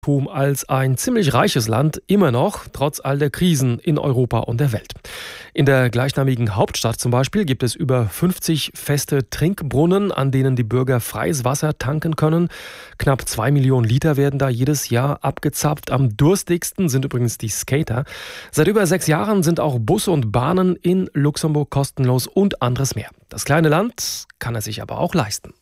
als ein ziemlich reiches Land immer noch, trotz all der Krisen in Europa und der Welt. In der gleichnamigen Hauptstadt zum Beispiel gibt es über 50 feste Trinkbrunnen, an denen die Bürger freies Wasser tanken können. Knapp 2 Millionen Liter werden da jedes Jahr abgezapft. Am durstigsten sind übrigens die Skater. Seit über 6 Jahren sind auch Busse und Bahnen in Luxemburg kostenlos und anderes mehr. Das kleine Land kann es sich aber auch leisten.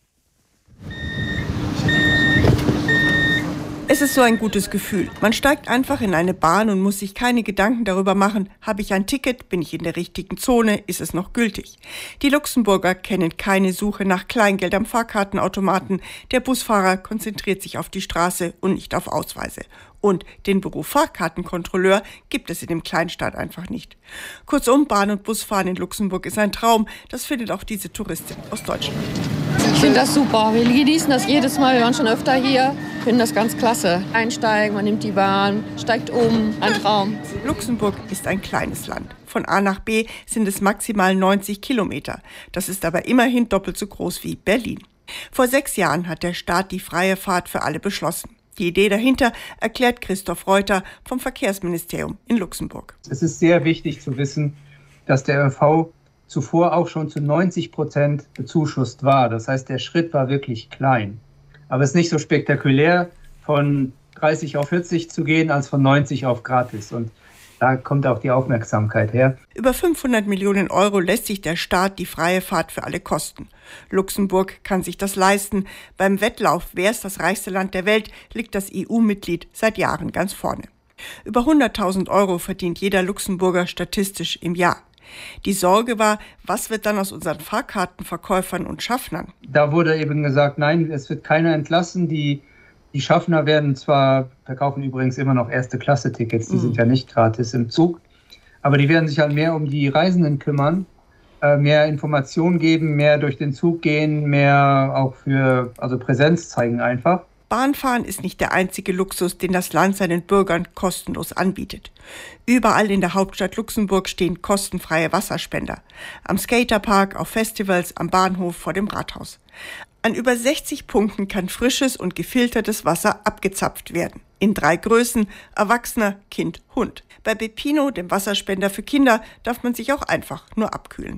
Es ist so ein gutes Gefühl. Man steigt einfach in eine Bahn und muss sich keine Gedanken darüber machen, habe ich ein Ticket, bin ich in der richtigen Zone, ist es noch gültig. Die Luxemburger kennen keine Suche nach Kleingeld am Fahrkartenautomaten. Der Busfahrer konzentriert sich auf die Straße und nicht auf Ausweise. Und den Beruf Fahrkartenkontrolleur gibt es in dem Kleinstaat einfach nicht. Kurzum, Bahn- und Busfahren in Luxemburg ist ein Traum. Das findet auch diese Touristin aus Deutschland. Ich finde das super. Wir genießen das jedes Mal. Wir waren schon öfter hier. Ich finde das ganz klasse. Einsteigen, man nimmt die Bahn, steigt um. Ein Traum. Luxemburg ist ein kleines Land. Von A nach B sind es maximal 90 Kilometer. Das ist aber immerhin doppelt so groß wie Berlin. Vor 6 Jahren hat der Staat die freie Fahrt für alle beschlossen. Die Idee dahinter erklärt Christoph Reuter vom Verkehrsministerium in Luxemburg. Es ist sehr wichtig zu wissen, dass der ÖV zuvor auch schon zu 90% bezuschusst war. Das heißt, der Schritt war wirklich klein. Aber es ist nicht so spektakulär, von 30 auf 40 zu gehen, als von 90 auf gratis. Und da kommt auch die Aufmerksamkeit her. Über 500 Millionen Euro lässt sich der Staat die freie Fahrt für alle kosten. Luxemburg kann sich das leisten. Beim Wettlauf, wer ist das reichste Land der Welt, liegt das EU-Mitglied seit Jahren ganz vorne. Über 100.000 Euro verdient jeder Luxemburger statistisch im Jahr. Die Sorge war, was wird dann aus unseren Fahrkartenverkäufern und Schaffnern? Da wurde eben gesagt, nein, es wird keiner entlassen. Die Schaffner werden zwar, verkaufen übrigens immer noch Erste-Klasse-Tickets, die sind ja nicht gratis im Zug, aber die werden sich halt mehr um die Reisenden kümmern, mehr Informationen geben, mehr durch den Zug gehen, mehr auch für Präsenz zeigen einfach. Bahnfahren ist nicht der einzige Luxus, den das Land seinen Bürgern kostenlos anbietet. Überall in der Hauptstadt Luxemburg stehen kostenfreie Wasserspender. Am Skaterpark, auf Festivals, am Bahnhof, vor dem Rathaus. An über 60 Punkten kann frisches und gefiltertes Wasser abgezapft werden. In 3 Größen: Erwachsener, Kind, Hund. Bei Bepino, dem Wasserspender für Kinder, darf man sich auch einfach nur abkühlen.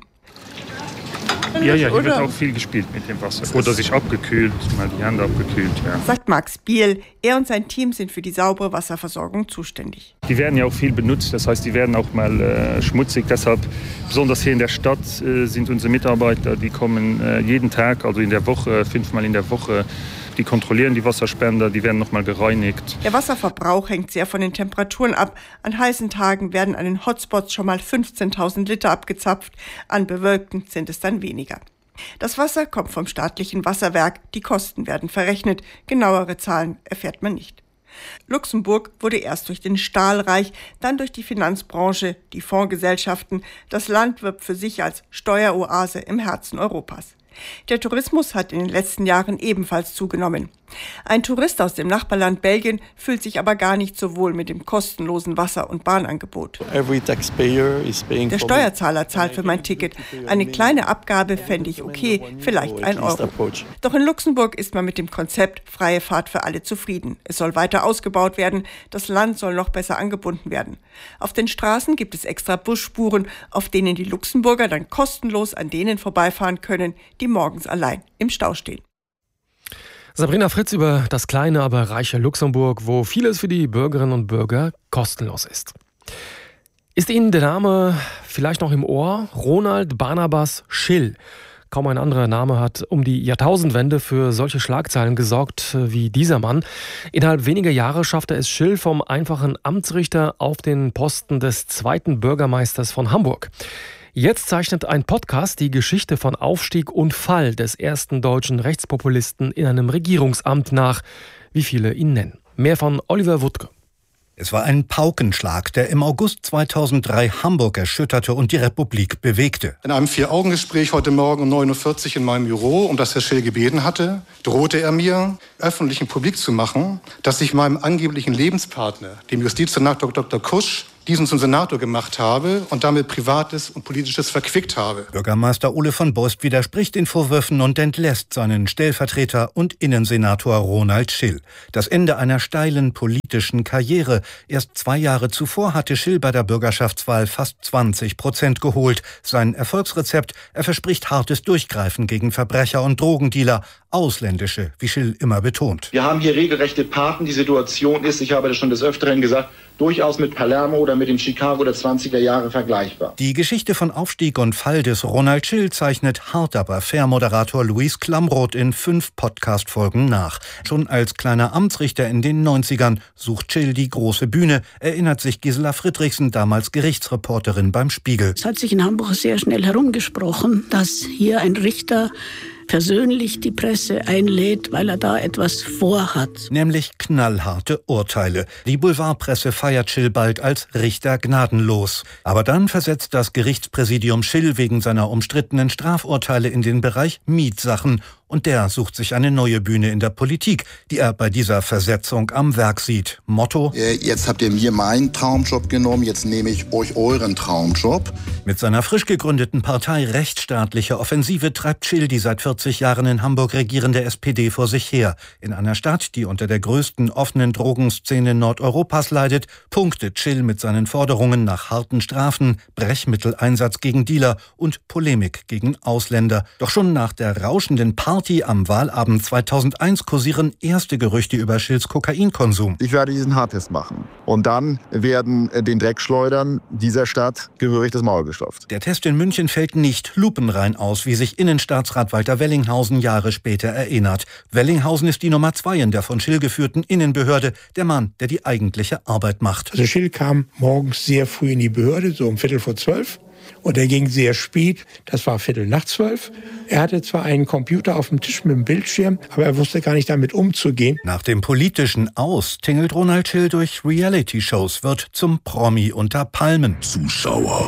Ja, hier wird auch viel gespielt mit dem Wasser. Oder sich abgekühlt, mal die Hände abgekühlt, ja. Sagt Max Biel. Er und sein Team sind für die saubere Wasserversorgung zuständig. Die werden ja auch viel benutzt, das heißt, die werden auch mal schmutzig. Deshalb, besonders hier in der Stadt, sind unsere Mitarbeiter, die kommen jeden Tag, also in der Woche, 5-mal in der Woche. Die kontrollieren die Wasserspender, die werden nochmal gereinigt. Der Wasserverbrauch hängt sehr von den Temperaturen ab. An heißen Tagen werden an den Hotspots schon mal 15.000 Liter abgezapft. An bewölkten sind es dann weniger. Das Wasser kommt vom staatlichen Wasserwerk. Die Kosten werden verrechnet. Genauere Zahlen erfährt man nicht. Luxemburg wurde erst durch den Stahl reich, dann durch die Finanzbranche, die Fondsgesellschaften. Das Land wirbt für sich als Steueroase im Herzen Europas. Der Tourismus hat in den letzten Jahren ebenfalls zugenommen. Ein Tourist aus dem Nachbarland Belgien fühlt sich aber gar nicht so wohl mit dem kostenlosen Wasser- und Bahnangebot. Der Steuerzahler zahlt für mein Ticket. Eine kleine Abgabe fände ich okay, vielleicht 1 Euro. Doch in Luxemburg ist man mit dem Konzept freie Fahrt für alle zufrieden. Es soll weiter ausgebaut werden, das Land soll noch besser angebunden werden. Auf den Straßen gibt es extra Busspuren, auf denen die Luxemburger dann kostenlos an denen vorbeifahren können, die morgens allein im Stau stehen. Sabrina Fritz über das kleine, aber reiche Luxemburg, wo vieles für die Bürgerinnen und Bürger kostenlos ist. Ist Ihnen der Name vielleicht noch im Ohr? Ronald Barnabas Schill. Kaum ein anderer Name hat um die Jahrtausendwende für solche Schlagzeilen gesorgt wie dieser Mann. Innerhalb weniger Jahre schaffte es Schill vom einfachen Amtsrichter auf den Posten des 2. Bürgermeisters von Hamburg. Jetzt zeichnet ein Podcast die Geschichte von Aufstieg und Fall des ersten deutschen Rechtspopulisten in einem Regierungsamt nach, wie viele ihn nennen. Mehr von Oliver Wuttke. Es war ein Paukenschlag, der im August 2003 Hamburg erschütterte und die Republik bewegte. In einem 4-Augen-Gespräch heute Morgen um 9.40 Uhr in meinem Büro, um das Herr Schill gebeten hatte, drohte er mir, öffentlich und publik zu machen, dass ich meinem angeblichen Lebenspartner, dem Justizsenator Dr. Kusch, diesen zum Senator gemacht habe und damit Privates und Politisches verquickt habe. Bürgermeister Ole von Bost widerspricht den Vorwürfen und entlässt seinen Stellvertreter und Innensenator Ronald Schill. Das Ende einer steilen politischen Karriere. Erst 2 Jahre zuvor hatte Schill bei der Bürgerschaftswahl fast 20% geholt. Sein Erfolgsrezept: er verspricht hartes Durchgreifen gegen Verbrecher und Drogendealer. Ausländische, wie Schill immer betont. Wir haben hier regelrechte Paten. Die Situation ist, ich habe das schon des Öfteren gesagt, durchaus mit Palermo oder mit dem Chicago der 20er Jahre vergleichbar. Die Geschichte von Aufstieg und Fall des Ronald Schill zeichnet hart aber fair Moderator Luis Klamroth in 5 Podcast-Folgen nach. Schon als kleiner Amtsrichter in den 90ern sucht Schill die große Bühne, erinnert sich Gisela Friedrichsen, damals Gerichtsreporterin beim Spiegel. Es hat sich in Hamburg sehr schnell herumgesprochen, dass hier ein Richter persönlich die Presse einlädt, weil er da etwas vorhat. Nämlich knallharte Urteile. Die Boulevardpresse feiert Schill bald als Richter gnadenlos. Aber dann versetzt das Gerichtspräsidium Schill wegen seiner umstrittenen Strafurteile in den Bereich Mietsachen. Und der sucht sich eine neue Bühne in der Politik, die er bei dieser Versetzung am Werk sieht. Motto: Jetzt habt ihr mir meinen Traumjob genommen, jetzt nehme ich euch euren Traumjob. Mit seiner frisch gegründeten Partei Rechtsstaatliche Offensive treibt Schill die seit 40 Jahren in Hamburg regierende SPD vor sich her. In einer Stadt, die unter der größten offenen Drogenszene Nordeuropas leidet, punktet Schill mit seinen Forderungen nach harten Strafen, Brechmitteleinsatz gegen Dealer und Polemik gegen Ausländer. Doch schon nach der rauschenden Party am Wahlabend 2001 kursieren erste Gerüchte über Schills Kokainkonsum. Ich werde diesen Harttest machen. Und dann werden den Dreckschleudern dieser Stadt gehörig das Maul gestopft. Der Test in München fällt nicht lupenrein aus, wie sich Innenstaatsrat Walter Wellinghausen Jahre später erinnert. Wellinghausen ist die Nummer 2 in der von Schill geführten Innenbehörde, der Mann, der die eigentliche Arbeit macht. Also Schill kam morgens sehr früh in die Behörde, so um 11:45. Und er ging sehr spät, das war 11:45. Er hatte zwar einen Computer auf dem Tisch mit dem Bildschirm, aber er wusste gar nicht damit umzugehen. Nach dem politischen Aus tingelt Ronald Schill durch Reality-Shows, wird zum Promi unter Palmen. Zuschauer,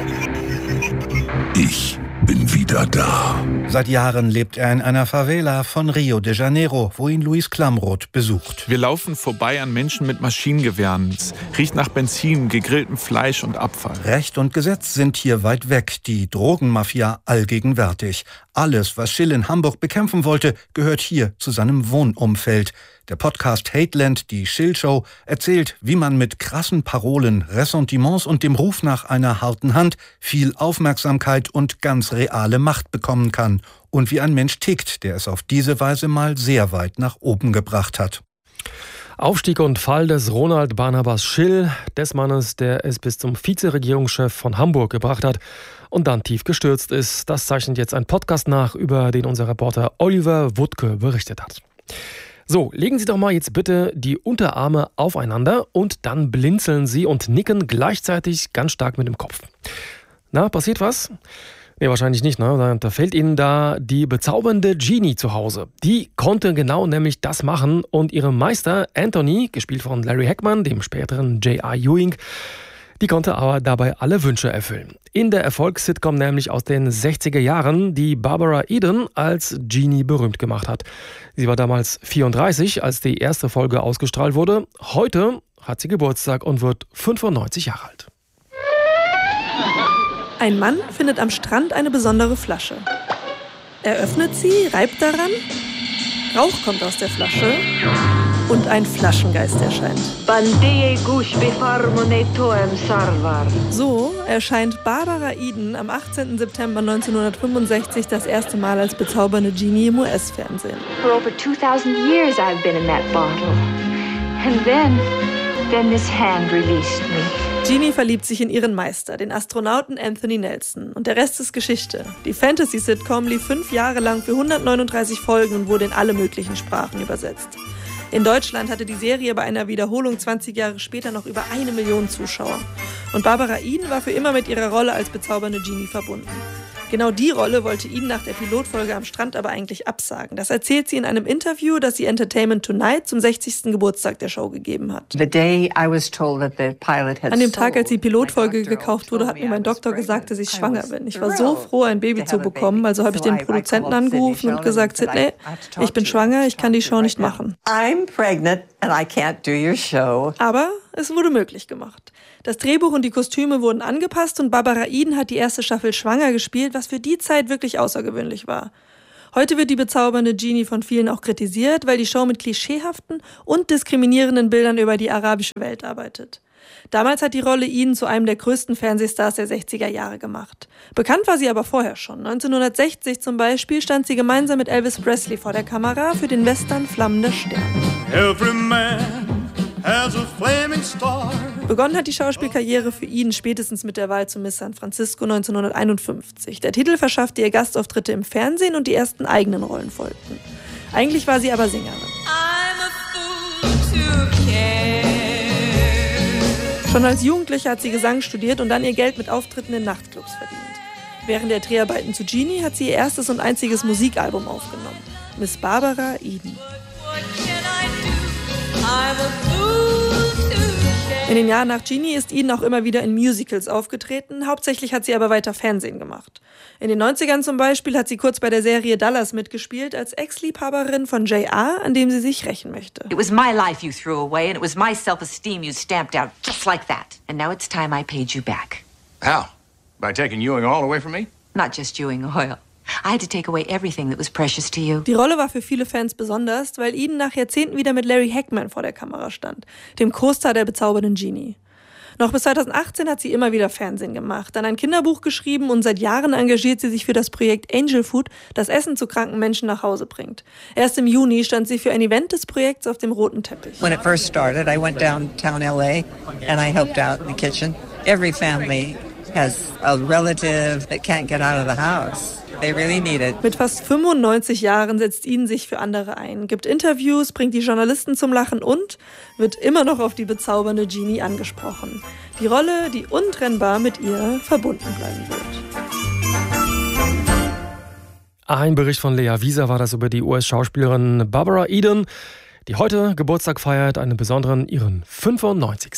ich bin wieder da. Seit Jahren lebt er in einer Favela von Rio de Janeiro, wo ihn Luis Klamroth besucht. Wir laufen vorbei an Menschen mit Maschinengewehren. Es riecht nach Benzin, gegrilltem Fleisch und Abfall. Recht und Gesetz sind hier weit weg, die Drogenmafia allgegenwärtig. Alles, was Schill in Hamburg bekämpfen wollte, gehört hier zu seinem Wohnumfeld. Der Podcast Hateland, die Schill-Show, erzählt, wie man mit krassen Parolen, Ressentiments und dem Ruf nach einer harten Hand viel Aufmerksamkeit und ganz reale Macht bekommen kann. Und wie ein Mensch tickt, der es auf diese Weise mal sehr weit nach oben gebracht hat. Aufstieg und Fall des Ronald Barnabas Schill, des Mannes, der es bis zum Vizeregierungschef von Hamburg gebracht hat und dann tief gestürzt ist. Das zeichnet jetzt ein Podcast nach, über den unser Reporter Oliver Wuttke berichtet hat. So, legen Sie doch mal jetzt bitte die Unterarme aufeinander und dann blinzeln Sie und nicken gleichzeitig ganz stark mit dem Kopf. Na, passiert was? Nee, wahrscheinlich nicht, ne? Da fällt Ihnen da die bezaubernde Genie zu Hause. Die konnte genau nämlich das machen und ihrem Meister Anthony, gespielt von Larry Hackman, dem späteren J.R. Ewing, die konnte aber dabei alle Wünsche erfüllen. In der Erfolgs-Sitcom nämlich aus den 60er Jahren, die Barbara Eden als Genie berühmt gemacht hat. Sie war damals 34, als die erste Folge ausgestrahlt wurde. Heute hat sie Geburtstag und wird 95 Jahre alt. Ein Mann findet am Strand eine besondere Flasche. Er öffnet sie, reibt daran, Rauch kommt aus der Flasche und ein Flaschengeist erscheint. So erscheint Barbara Eden am 18. September 1965 das erste Mal als bezaubernde Genie im US-Fernsehen. For over 2000 years I've been in that bottle. And then this hand released me. Genie verliebt sich in ihren Meister, den Astronauten Anthony Nelson. Und der Rest ist Geschichte. Die Fantasy-Sitcom lief 5 Jahre lang für 139 Folgen und wurde in alle möglichen Sprachen übersetzt. In Deutschland hatte die Serie bei einer Wiederholung 20 Jahre später noch über 1 Million Zuschauer. Und Barbara Eden war für immer mit ihrer Rolle als bezaubernde Genie verbunden. Genau die Rolle wollte Eden nach der Pilotfolge am Strand aber eigentlich absagen. Das erzählt sie in einem Interview, das sie Entertainment Tonight zum 60. Geburtstag der Show gegeben hat. An dem Tag, als die Pilotfolge gekauft wurde, hat mir mein Doktor gesagt, dass ich schwanger bin. Ich war so froh, ein Baby zu bekommen, also habe ich den Produzenten angerufen und gesagt, Sidney, ich bin schwanger, ich kann die Show nicht machen. Aber es wurde möglich gemacht. Das Drehbuch und die Kostüme wurden angepasst und Barbara Eden hat die erste Staffel schwanger gespielt, was für die Zeit wirklich außergewöhnlich war. Heute wird die bezaubernde Genie von vielen auch kritisiert, weil die Show mit klischeehaften und diskriminierenden Bildern über die arabische Welt arbeitet. Damals hat die Rolle Eden zu einem der größten Fernsehstars der 60er Jahre gemacht. Bekannt war sie aber vorher schon. 1960 zum Beispiel stand sie gemeinsam mit Elvis Presley vor der Kamera für den Western Flammender Stern. Every man has a flaming star. Begonnen hat die Schauspielkarriere für Eden spätestens mit der Wahl zu Miss San Francisco 1951. Der Titel verschaffte ihr Gastauftritte im Fernsehen und die ersten eigenen Rollen folgten. Eigentlich war sie aber Sängerin. Schon als Jugendliche hat sie Gesang studiert und dann ihr Geld mit Auftritten in Nachtclubs verdient. Während der Dreharbeiten zu Genie hat sie ihr erstes und einziges Musikalbum aufgenommen. Miss Barbara Eden. In den Jahren nach Genie ist Eden auch immer wieder in Musicals aufgetreten, hauptsächlich hat sie aber weiter Fernsehen gemacht. In den 90ern zum Beispiel hat sie kurz bei der Serie Dallas mitgespielt, als Ex-Liebhaberin von J.R., an dem sie sich rächen möchte. It was my life you threw away and it was my self-esteem you stamped out, just like that. And now it's time I paid you back. How? By taking Ewing Oil away from me? Not just Ewing Oil. I had to take away everything that was precious to you. Die Rolle war für viele Fans besonders, weil Eden nach Jahrzehnten wieder mit Larry Hagman vor der Kamera stand, dem Co-Star der bezaubernden Genie. Noch bis 2018 hat sie immer wieder Fernsehen gemacht, dann ein Kinderbuch geschrieben und seit Jahren engagiert sie sich für das Projekt Angel Food, das Essen zu kranken Menschen nach Hause bringt. Erst im Juni stand sie für ein Event des Projekts auf dem roten Teppich. When it first started, I went downtown LA and I helped out in the kitchen. Every family has a relative that can't get out of the house. They really need it. Mit fast 95 Jahren setzt Eden sich für andere ein, gibt Interviews, bringt die Journalisten zum Lachen und wird immer noch auf die bezaubernde Genie angesprochen. Die Rolle, die untrennbar mit ihr verbunden bleiben wird. Ein Bericht von Lea Wieser war das über die US-Schauspielerin Barbara Eden, die heute Geburtstag feiert, einen besonderen, ihren 95.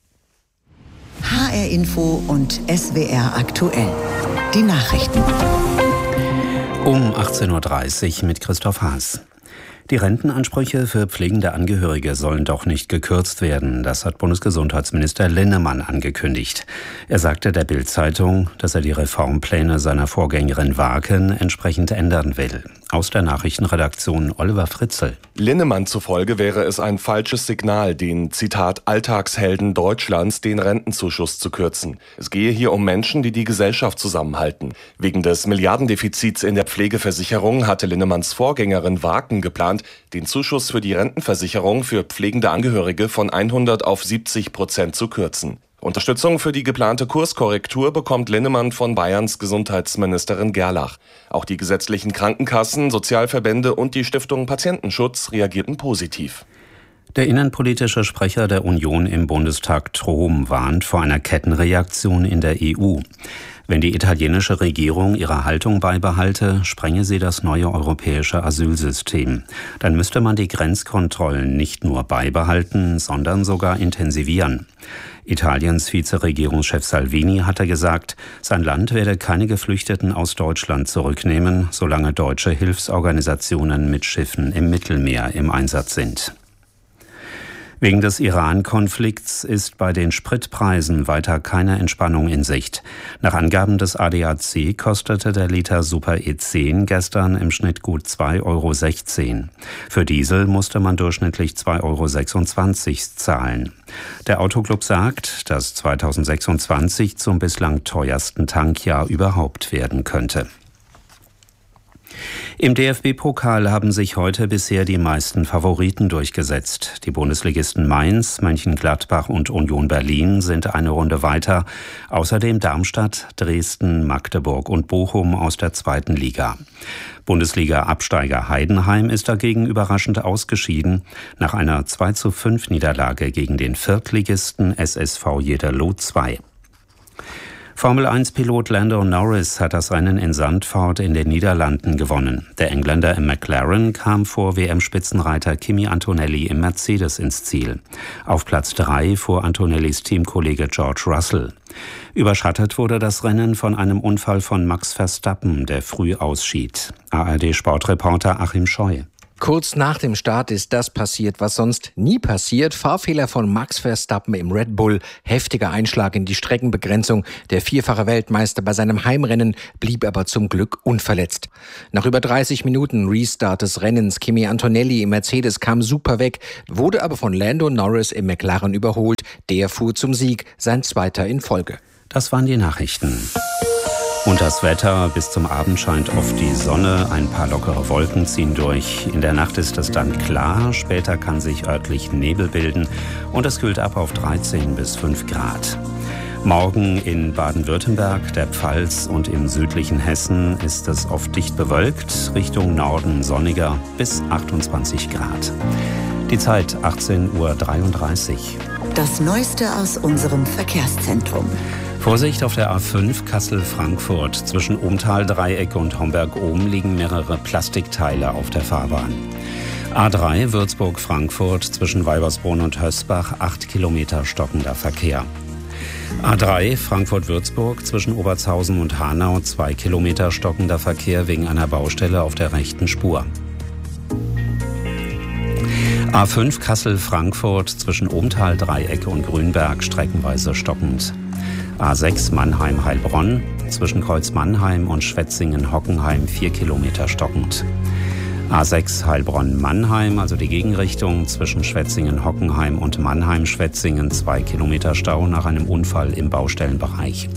HR Info und SWR aktuell. Die Nachrichten. Um 18.30 Uhr mit Christoph Haas. Die Rentenansprüche für pflegende Angehörige sollen doch nicht gekürzt werden. Das hat Bundesgesundheitsminister Linnemann angekündigt. Er sagte der Bild-Zeitung, dass er die Reformpläne seiner Vorgängerin Warken entsprechend ändern will. Aus der Nachrichtenredaktion Oliver Fritzel. Linnemann zufolge wäre es ein falsches Signal, den, Zitat, Alltagshelden Deutschlands den Rentenzuschuss zu kürzen. Es gehe hier um Menschen, die die Gesellschaft zusammenhalten. Wegen des Milliardendefizits in der Pflegeversicherung hatte Linnemanns Vorgängerin Warken geplant, den Zuschuss für die Rentenversicherung für pflegende Angehörige von 100 auf 70% zu kürzen. Unterstützung für die geplante Kurskorrektur bekommt Linnemann von Bayerns Gesundheitsministerin Gerlach. Auch die gesetzlichen Krankenkassen, Sozialverbände und die Stiftung Patientenschutz reagierten positiv. Der innenpolitische Sprecher der Union im Bundestag Trom warnt vor einer Kettenreaktion in der EU. Wenn die italienische Regierung ihre Haltung beibehalte, sprenge sie das neue europäische Asylsystem. Dann müsste man die Grenzkontrollen nicht nur beibehalten, sondern sogar intensivieren. Italiens Vizeregierungschef Salvini hatte gesagt, sein Land werde keine Geflüchteten aus Deutschland zurücknehmen, solange deutsche Hilfsorganisationen mit Schiffen im Mittelmeer im Einsatz sind. Wegen des Iran-Konflikts ist bei den Spritpreisen weiter keine Entspannung in Sicht. Nach Angaben des ADAC kostete der Liter Super E10 gestern im Schnitt gut 2,16 €. Für Diesel musste man durchschnittlich 2,26 € zahlen. Der Autoclub sagt, dass 2026 zum bislang teuersten Tankjahr überhaupt werden könnte. Im DFB-Pokal haben sich heute bisher die meisten Favoriten durchgesetzt. Die Bundesligisten Mainz, Mönchengladbach und Union Berlin sind eine Runde weiter. Außerdem Darmstadt, Dresden, Magdeburg und Bochum aus der zweiten Liga. Bundesliga-Absteiger Heidenheim ist dagegen überraschend ausgeschieden nach einer 2:5 Niederlage gegen den Viertligisten SSV Jederloh 2. Formel-1-Pilot Lando Norris hat das Rennen in Zandvoort in den Niederlanden gewonnen. Der Engländer im McLaren kam vor WM-Spitzenreiter Kimi Antonelli im Mercedes ins Ziel. Auf Platz 3 fuhr Antonellis Teamkollege George Russell. Überschattet wurde das Rennen von einem Unfall von Max Verstappen, der früh ausschied. ARD-Sportreporter Achim Scheu. Kurz nach dem Start ist das passiert, was sonst nie passiert. Fahrfehler von Max Verstappen im Red Bull, heftiger Einschlag in die Streckenbegrenzung. Der vierfache Weltmeister bei seinem Heimrennen blieb aber zum Glück unverletzt. Nach über 30 Minuten Restart des Rennens, Kimi Antonelli im Mercedes kam super weg, wurde aber von Lando Norris im McLaren überholt. Der fuhr zum Sieg, sein zweiter in Folge. Das waren die Nachrichten. Und das Wetter: bis zum Abend scheint oft die Sonne, ein paar lockere Wolken ziehen durch. In der Nacht ist es dann klar, später kann sich örtlich Nebel bilden und es kühlt ab auf 13 bis 5 Grad. Morgen in Baden-Württemberg, der Pfalz und im südlichen Hessen ist es oft dicht bewölkt, Richtung Norden sonniger bis 28 Grad. Die Zeit 18:33 Uhr. Das Neueste aus unserem Verkehrszentrum. Vorsicht auf der A5 Kassel-Frankfurt. Zwischen Ohmtal-Dreieck und Homberg-Ohm liegen mehrere Plastikteile auf der Fahrbahn. A3 Würzburg-Frankfurt zwischen Weibersbrunn und Hösbach 8 Kilometer stockender Verkehr. A3 Frankfurt-Würzburg zwischen Obertshausen und Hanau 2 Kilometer stockender Verkehr wegen einer Baustelle auf der rechten Spur. A5 Kassel-Frankfurt zwischen Ohmtal-Dreieck und Grünberg streckenweise stockend. A6 Mannheim-Heilbronn zwischen Kreuz Mannheim und Schwetzingen-Hockenheim 4 Kilometer stockend. A6 Heilbronn-Mannheim, also die Gegenrichtung zwischen Schwetzingen-Hockenheim und Mannheim-Schwetzingen 2 Kilometer Stau nach einem Unfall im Baustellenbereich.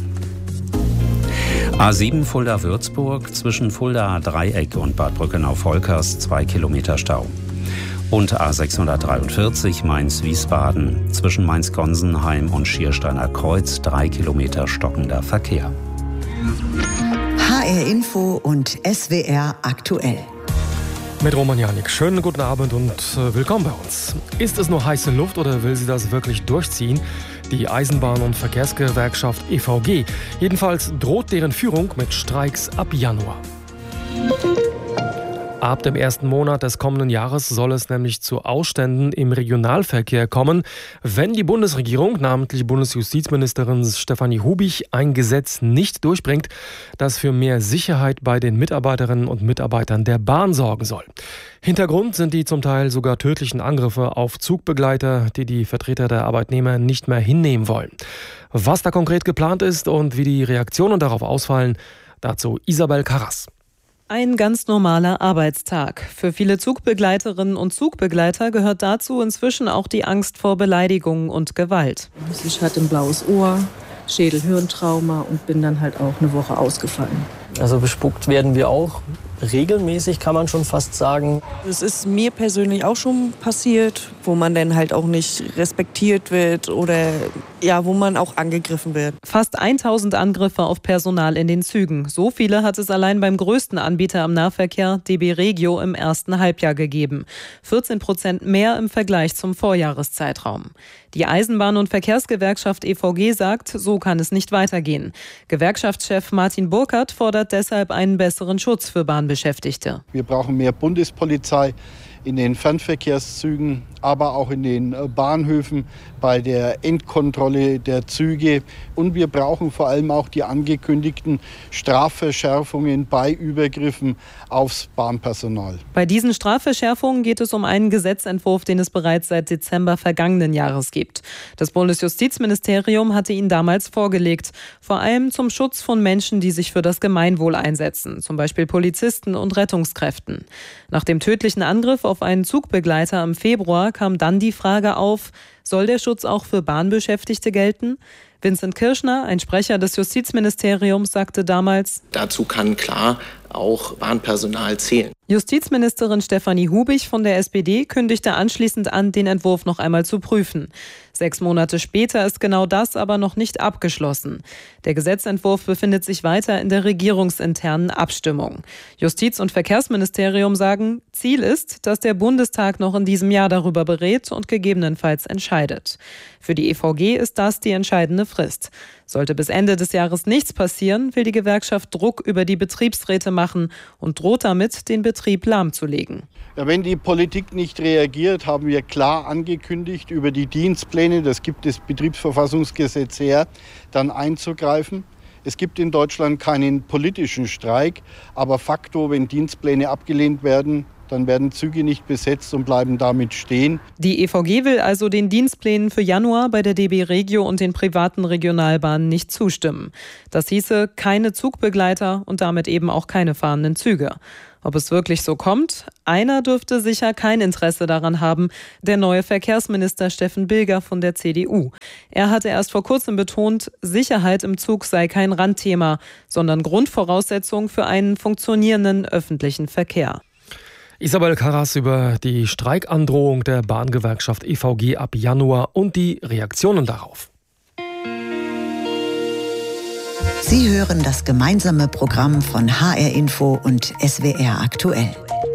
A7 Fulda-Würzburg zwischen Fulda-Dreieck und Bad Brückenau-Volkers 2 Kilometer Stau. Und A643 Mainz-Wiesbaden zwischen Mainz-Gonsenheim und Schiersteiner Kreuz 3 Kilometer stockender Verkehr. HR Info und SWR aktuell. Mit Roman Janik. Schönen guten Abend und willkommen bei uns. Ist es nur heiße Luft oder will sie das wirklich durchziehen? Die Eisenbahn- und Verkehrsgewerkschaft EVG. Jedenfalls droht deren Führung mit Streiks ab Januar. Ab dem ersten Monat des kommenden Jahres soll es nämlich zu Ausständen im Regionalverkehr kommen, wenn die Bundesregierung, namentlich Bundesjustizministerin Stefanie Hubich, ein Gesetz nicht durchbringt, das für mehr Sicherheit bei den Mitarbeiterinnen und Mitarbeitern der Bahn sorgen soll. Hintergrund sind die zum Teil sogar tödlichen Angriffe auf Zugbegleiter, die die Vertreter der Arbeitnehmer nicht mehr hinnehmen wollen. Was da konkret geplant ist und wie die Reaktionen darauf ausfallen, dazu Isabel Karras. Ein ganz normaler Arbeitstag. Für viele Zugbegleiterinnen und Zugbegleiter gehört dazu inzwischen auch die Angst vor Beleidigungen und Gewalt. Ich hatte ein blaues Ohr, Schädel-Hirntrauma und bin dann halt auch eine Woche ausgefallen. Also bespuckt werden wir auch regelmäßig, kann man schon fast sagen. Es ist mir persönlich auch schon passiert, wo man dann halt auch nicht respektiert wird oder ja, wo man auch angegriffen wird. Fast 1000 Angriffe auf Personal in den Zügen. So viele hat es allein beim größten Anbieter am Nahverkehr, DB Regio, im ersten Halbjahr gegeben. 14% mehr im Vergleich zum Vorjahreszeitraum. Die Eisenbahn- und Verkehrsgewerkschaft EVG sagt, so kann es nicht weitergehen. Gewerkschaftschef Martin Burkhardt fordert deshalb einen besseren Schutz für Bahnbeschäftigte. Wir brauchen mehr Bundespolizei in den Fernverkehrszügen, aber auch in den Bahnhöfen bei der Endkontrolle der Züge. Und wir brauchen vor allem auch die angekündigten Strafverschärfungen bei Übergriffen aufs Bahnpersonal. Bei diesen Strafverschärfungen geht es um einen Gesetzentwurf, den es bereits seit Dezember vergangenen Jahres gibt. Das Bundesjustizministerium hatte ihn damals vorgelegt, vor allem zum Schutz von Menschen, die sich für das Gemeinwohl einsetzen, zum Beispiel Polizisten und Rettungskräften. Nach dem tödlichen Angriff auf einen Zugbegleiter im Februar kam dann die Frage auf, soll der Schutz auch für Bahnbeschäftigte gelten? Vincent Kirschner, ein Sprecher des Justizministeriums, sagte damals: Dazu kann klar auch Bahnpersonal zählen. Justizministerin Stefanie Hubich von der SPD kündigte anschließend an, den Entwurf noch einmal zu prüfen. 6 Monate später ist genau das aber noch nicht abgeschlossen. Der Gesetzentwurf befindet sich weiter in der regierungsinternen Abstimmung. Justiz- und Verkehrsministerium sagen, Ziel ist, dass der Bundestag noch in diesem Jahr darüber berät und gegebenenfalls entscheidet. Für die EVG ist das die entscheidende Frist. Sollte bis Ende des Jahres nichts passieren, will die Gewerkschaft Druck über die Betriebsräte machen und droht damit, den Betrieb lahmzulegen. Ja, wenn die Politik nicht reagiert, haben wir klar angekündigt, über die Dienstpläne, das gibt das Betriebsverfassungsgesetz her, dann einzugreifen. Es gibt in Deutschland keinen politischen Streik, aber facto, wenn Dienstpläne abgelehnt werden, dann werden Züge nicht besetzt und bleiben damit stehen. Die EVG will also den Dienstplänen für Januar bei der DB Regio und den privaten Regionalbahnen nicht zustimmen. Das hieße keine Zugbegleiter und damit eben auch keine fahrenden Züge. Ob es wirklich so kommt? Einer dürfte sicher kein Interesse daran haben, der neue Verkehrsminister Steffen Bilger von der CDU. Er hatte erst vor kurzem betont, Sicherheit im Zug sei kein Randthema, sondern Grundvoraussetzung für einen funktionierenden öffentlichen Verkehr. Isabel Karras über die Streikandrohung der Bahngewerkschaft EVG ab Januar und die Reaktionen darauf. Sie hören das gemeinsame Programm von HR Info und SWR aktuell.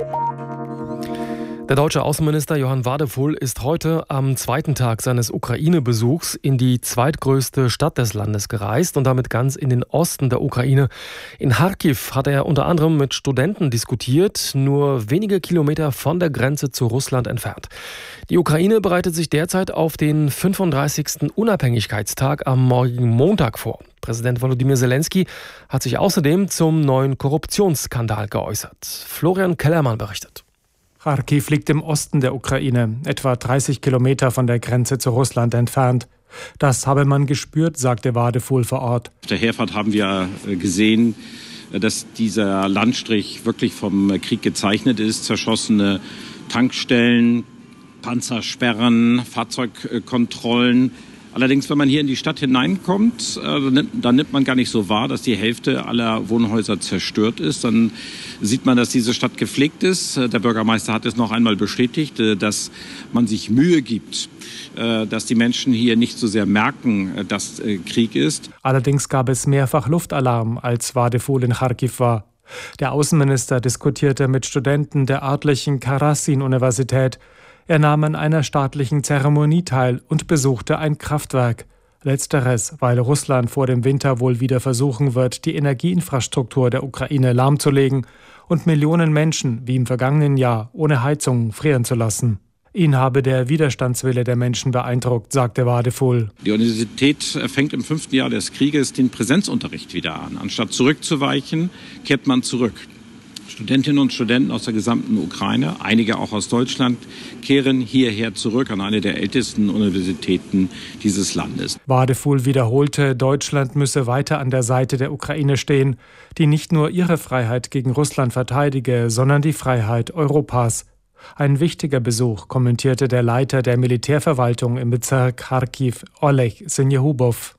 Der deutsche Außenminister Johann Wadephul ist heute am zweiten Tag seines Ukraine-Besuchs in die zweitgrößte Stadt des Landes gereist und damit ganz in den Osten der Ukraine. In Charkiw hat er unter anderem mit Studenten diskutiert, nur wenige Kilometer von der Grenze zu Russland entfernt. Die Ukraine bereitet sich derzeit auf den 35. Unabhängigkeitstag am morgigen Montag vor. Präsident Volodymyr Zelensky hat sich außerdem zum neuen Korruptionsskandal geäußert. Florian Kellermann berichtet. Charkiw liegt im Osten der Ukraine, etwa 30 Kilometer von der Grenze zu Russland entfernt. Das habe man gespürt, sagte Wadephul vor Ort. Auf der Herfahrt haben wir gesehen, dass dieser Landstrich wirklich vom Krieg gezeichnet ist. Zerschossene Tankstellen, Panzersperren, Fahrzeugkontrollen. Allerdings, wenn man hier in die Stadt hineinkommt, dann nimmt man gar nicht so wahr, dass die Hälfte aller Wohnhäuser zerstört ist. Dann sieht man, dass diese Stadt gepflegt ist. Der Bürgermeister hat es noch einmal bestätigt, dass man sich Mühe gibt, dass die Menschen hier nicht so sehr merken, dass Krieg ist. Allerdings gab es mehrfach Luftalarm, als Wadephul in Charkiw war. Der Außenminister diskutierte mit Studenten der örtlichen Karasin-Universität. Er nahm an einer staatlichen Zeremonie teil und besuchte ein Kraftwerk. Letzteres, weil Russland vor dem Winter wohl wieder versuchen wird, die Energieinfrastruktur der Ukraine lahmzulegen und Millionen Menschen, wie im vergangenen Jahr, ohne Heizung frieren zu lassen. Ihn habe der Widerstandswille der Menschen beeindruckt, sagte Wadephul. Die Universität fängt im 5. Jahr des Krieges den Präsenzunterricht wieder an. Anstatt zurückzuweichen, kehrt man zurück. Studentinnen und Studenten aus der gesamten Ukraine, einige auch aus Deutschland, kehren hierher zurück an eine der ältesten Universitäten dieses Landes. Wadephul wiederholte, Deutschland müsse weiter an der Seite der Ukraine stehen, die nicht nur ihre Freiheit gegen Russland verteidige, sondern die Freiheit Europas. Ein wichtiger Besuch, kommentierte der Leiter der Militärverwaltung im Bezirk Charkiw, Oleg Senjehubov.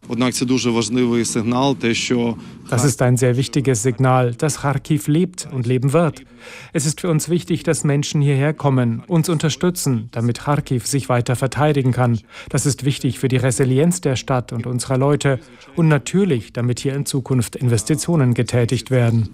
Das ist ein sehr wichtiges Signal, dass Charkiw lebt und leben wird. Es ist für uns wichtig, dass Menschen hierher kommen, uns unterstützen, damit Charkiw sich weiter verteidigen kann. Das ist wichtig für die Resilienz der Stadt und unserer Leute und natürlich, damit hier in Zukunft Investitionen getätigt werden.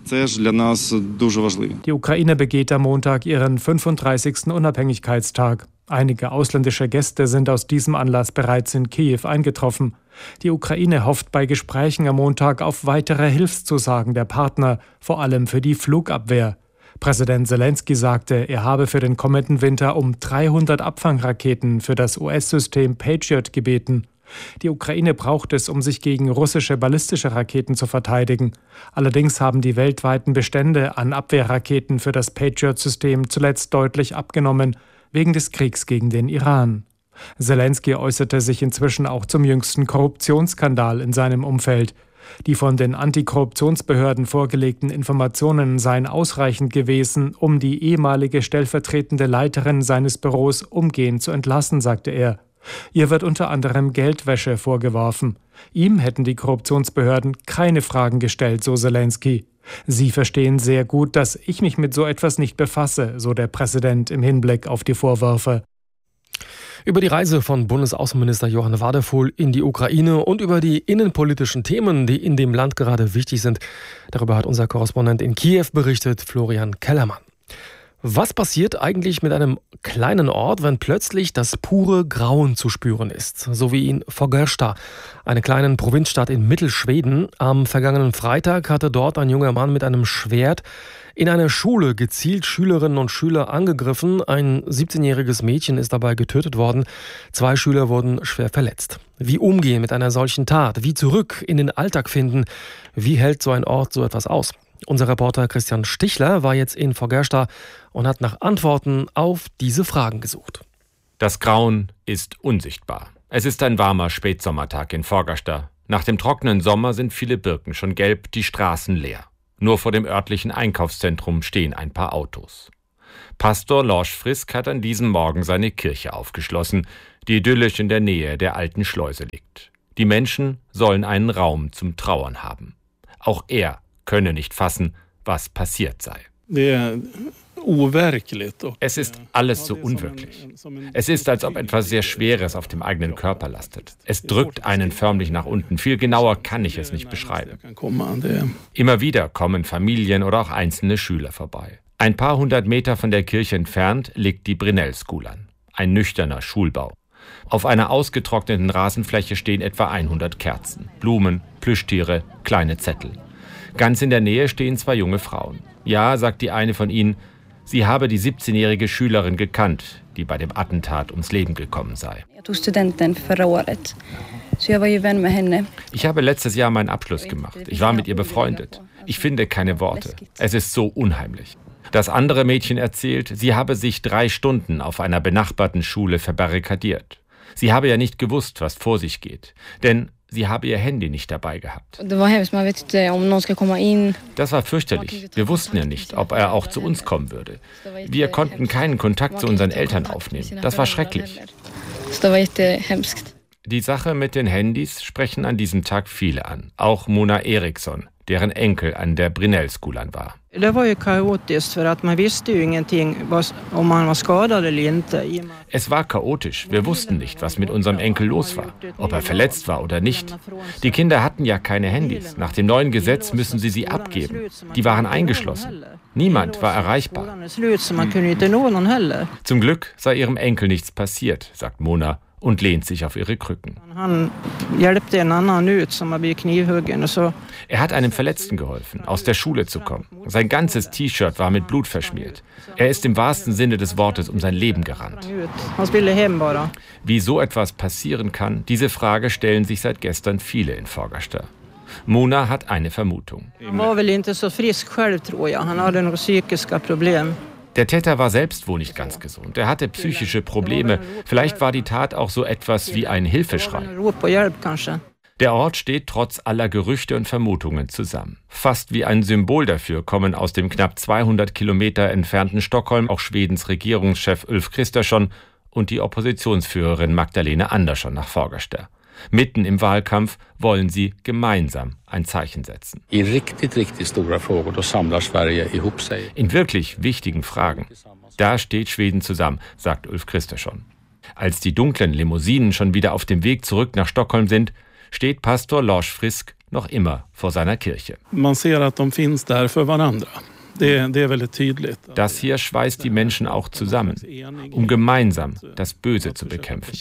Die Ukraine begeht am Montag ihren 35. Unabhängigkeitstag. Einige ausländische Gäste sind aus diesem Anlass bereits in Kiew eingetroffen. Die Ukraine hofft bei Gesprächen am Montag auf weitere Hilfszusagen der Partner, vor allem für die Flugabwehr. Präsident Zelensky sagte, er habe für den kommenden Winter um 300 Abfangraketen für das US-System Patriot gebeten. Die Ukraine braucht es, um sich gegen russische ballistische Raketen zu verteidigen. Allerdings haben die weltweiten Bestände an Abwehrraketen für das Patriot-System zuletzt deutlich abgenommen, wegen des Kriegs gegen den Iran. Zelensky äußerte sich inzwischen auch zum jüngsten Korruptionsskandal in seinem Umfeld. Die von den Antikorruptionsbehörden vorgelegten Informationen seien ausreichend gewesen, um die ehemalige stellvertretende Leiterin seines Büros umgehend zu entlassen, sagte er. Ihr wird unter anderem Geldwäsche vorgeworfen. Ihm hätten die Korruptionsbehörden keine Fragen gestellt, so Zelensky. Sie verstehen sehr gut, dass ich mich mit so etwas nicht befasse, so der Präsident im Hinblick auf die Vorwürfe. Über die Reise von Bundesaußenminister Johann Wadephul in die Ukraine und über die innenpolitischen Themen, die in dem Land gerade wichtig sind, darüber hat unser Korrespondent in Kiew berichtet, Florian Kellermann. Was passiert eigentlich mit einem kleinen Ort, wenn plötzlich das pure Grauen zu spüren ist? So wie in Fagersta, eine kleine Provinzstadt in Mittelschweden. Am vergangenen Freitag hatte dort ein junger Mann mit einem Schwert in einer Schule gezielt Schülerinnen und Schüler angegriffen. Ein 17-jähriges Mädchen ist dabei getötet worden. 2 Schüler wurden schwer verletzt. Wie umgehen mit einer solchen Tat? Wie zurück in den Alltag finden? Wie hält so ein Ort so etwas aus? Unser Reporter Christian Stichler war jetzt in Fagersta und hat nach Antworten auf diese Fragen gesucht. Das Grauen ist unsichtbar. Es ist ein warmer Spätsommertag in Fagersta. Nach dem trockenen Sommer sind viele Birken schon gelb, die Straßen leer. Nur vor dem örtlichen Einkaufszentrum stehen ein paar Autos. Pastor Lorsch Frisk hat an diesem Morgen seine Kirche aufgeschlossen, die idyllisch in der Nähe der alten Schleuse liegt. Die Menschen sollen einen Raum zum Trauern haben. Auch er könne nicht fassen, was passiert sei. Es ist alles so unwirklich. Es ist, als ob etwas sehr Schweres auf dem eigenen Körper lastet. Es drückt einen förmlich nach unten. Viel genauer kann ich es nicht beschreiben. Immer wieder kommen Familien oder auch einzelne Schüler vorbei. Ein paar hundert Meter von der Kirche entfernt liegt die Brynäl School an. Ein nüchterner Schulbau. Auf einer ausgetrockneten Rasenfläche stehen etwa 100 Kerzen, Blumen, Plüschtiere, kleine Zettel. Ganz in der Nähe stehen 2 junge Frauen. Ja, sagt die eine von ihnen, sie habe die 17-jährige Schülerin gekannt, die bei dem Attentat ums Leben gekommen sei. Ich habe letztes Jahr meinen Abschluss gemacht. Ich war mit ihr befreundet. Ich finde keine Worte. Es ist so unheimlich. Das andere Mädchen erzählt, sie habe sich 3 Stunden auf einer benachbarten Schule verbarrikadiert. Sie habe ja nicht gewusst, was vor sich geht, denn sie habe ihr Handy nicht dabei gehabt. Das war fürchterlich. Wir wussten ja nicht, ob er auch zu uns kommen würde. Wir konnten keinen Kontakt zu unseren Eltern aufnehmen. Das war schrecklich. Die Sache mit den Handys sprechen an diesem Tag viele an. Auch Mona Eriksson, deren Enkel an der Brynäl School war. Es war chaotisch. Wir wussten nicht, was mit unserem Enkel los war, ob er verletzt war oder nicht. Die Kinder hatten ja keine Handys. Nach dem neuen Gesetz müssen sie abgeben. Die waren eingeschlossen. Niemand war erreichbar. Zum Glück sei ihrem Enkel nichts passiert, sagt Mona und lehnt sich auf ihre Krücken. Er hat einem Verletzten geholfen, aus der Schule zu kommen. Sein ganzes T-Shirt war mit Blut verschmiert. Er ist im wahrsten Sinne des Wortes um sein Leben gerannt. Wie so etwas passieren kann, diese Frage stellen sich seit gestern viele in Fagersta. Mona hat eine Vermutung. Der Täter war selbst wohl nicht ganz gesund. Er hatte psychische Probleme. Vielleicht war die Tat auch so etwas wie ein Hilfeschrei. Der Ort steht trotz aller Gerüchte und Vermutungen zusammen. Fast wie ein Symbol dafür kommen aus dem knapp 200 Kilometer entfernten Stockholm auch Schwedens Regierungschef Ulf Kristersson und die Oppositionsführerin Magdalena Andersson nach Fagersta. Mitten im Wahlkampf wollen sie gemeinsam ein Zeichen setzen. In wirklich wichtigen Fragen, da steht Schweden zusammen, sagt Ulf Kristersson. Als die dunklen Limousinen schon wieder auf dem Weg zurück nach Stockholm sind, steht Pastor Lorsch Frisk noch immer vor seiner Kirche. Man ser att de finns där för varandra. Det är väldigt tydligt. Das hier schweißt die Menschen auch zusammen, um gemeinsam das Böse zu bekämpfen.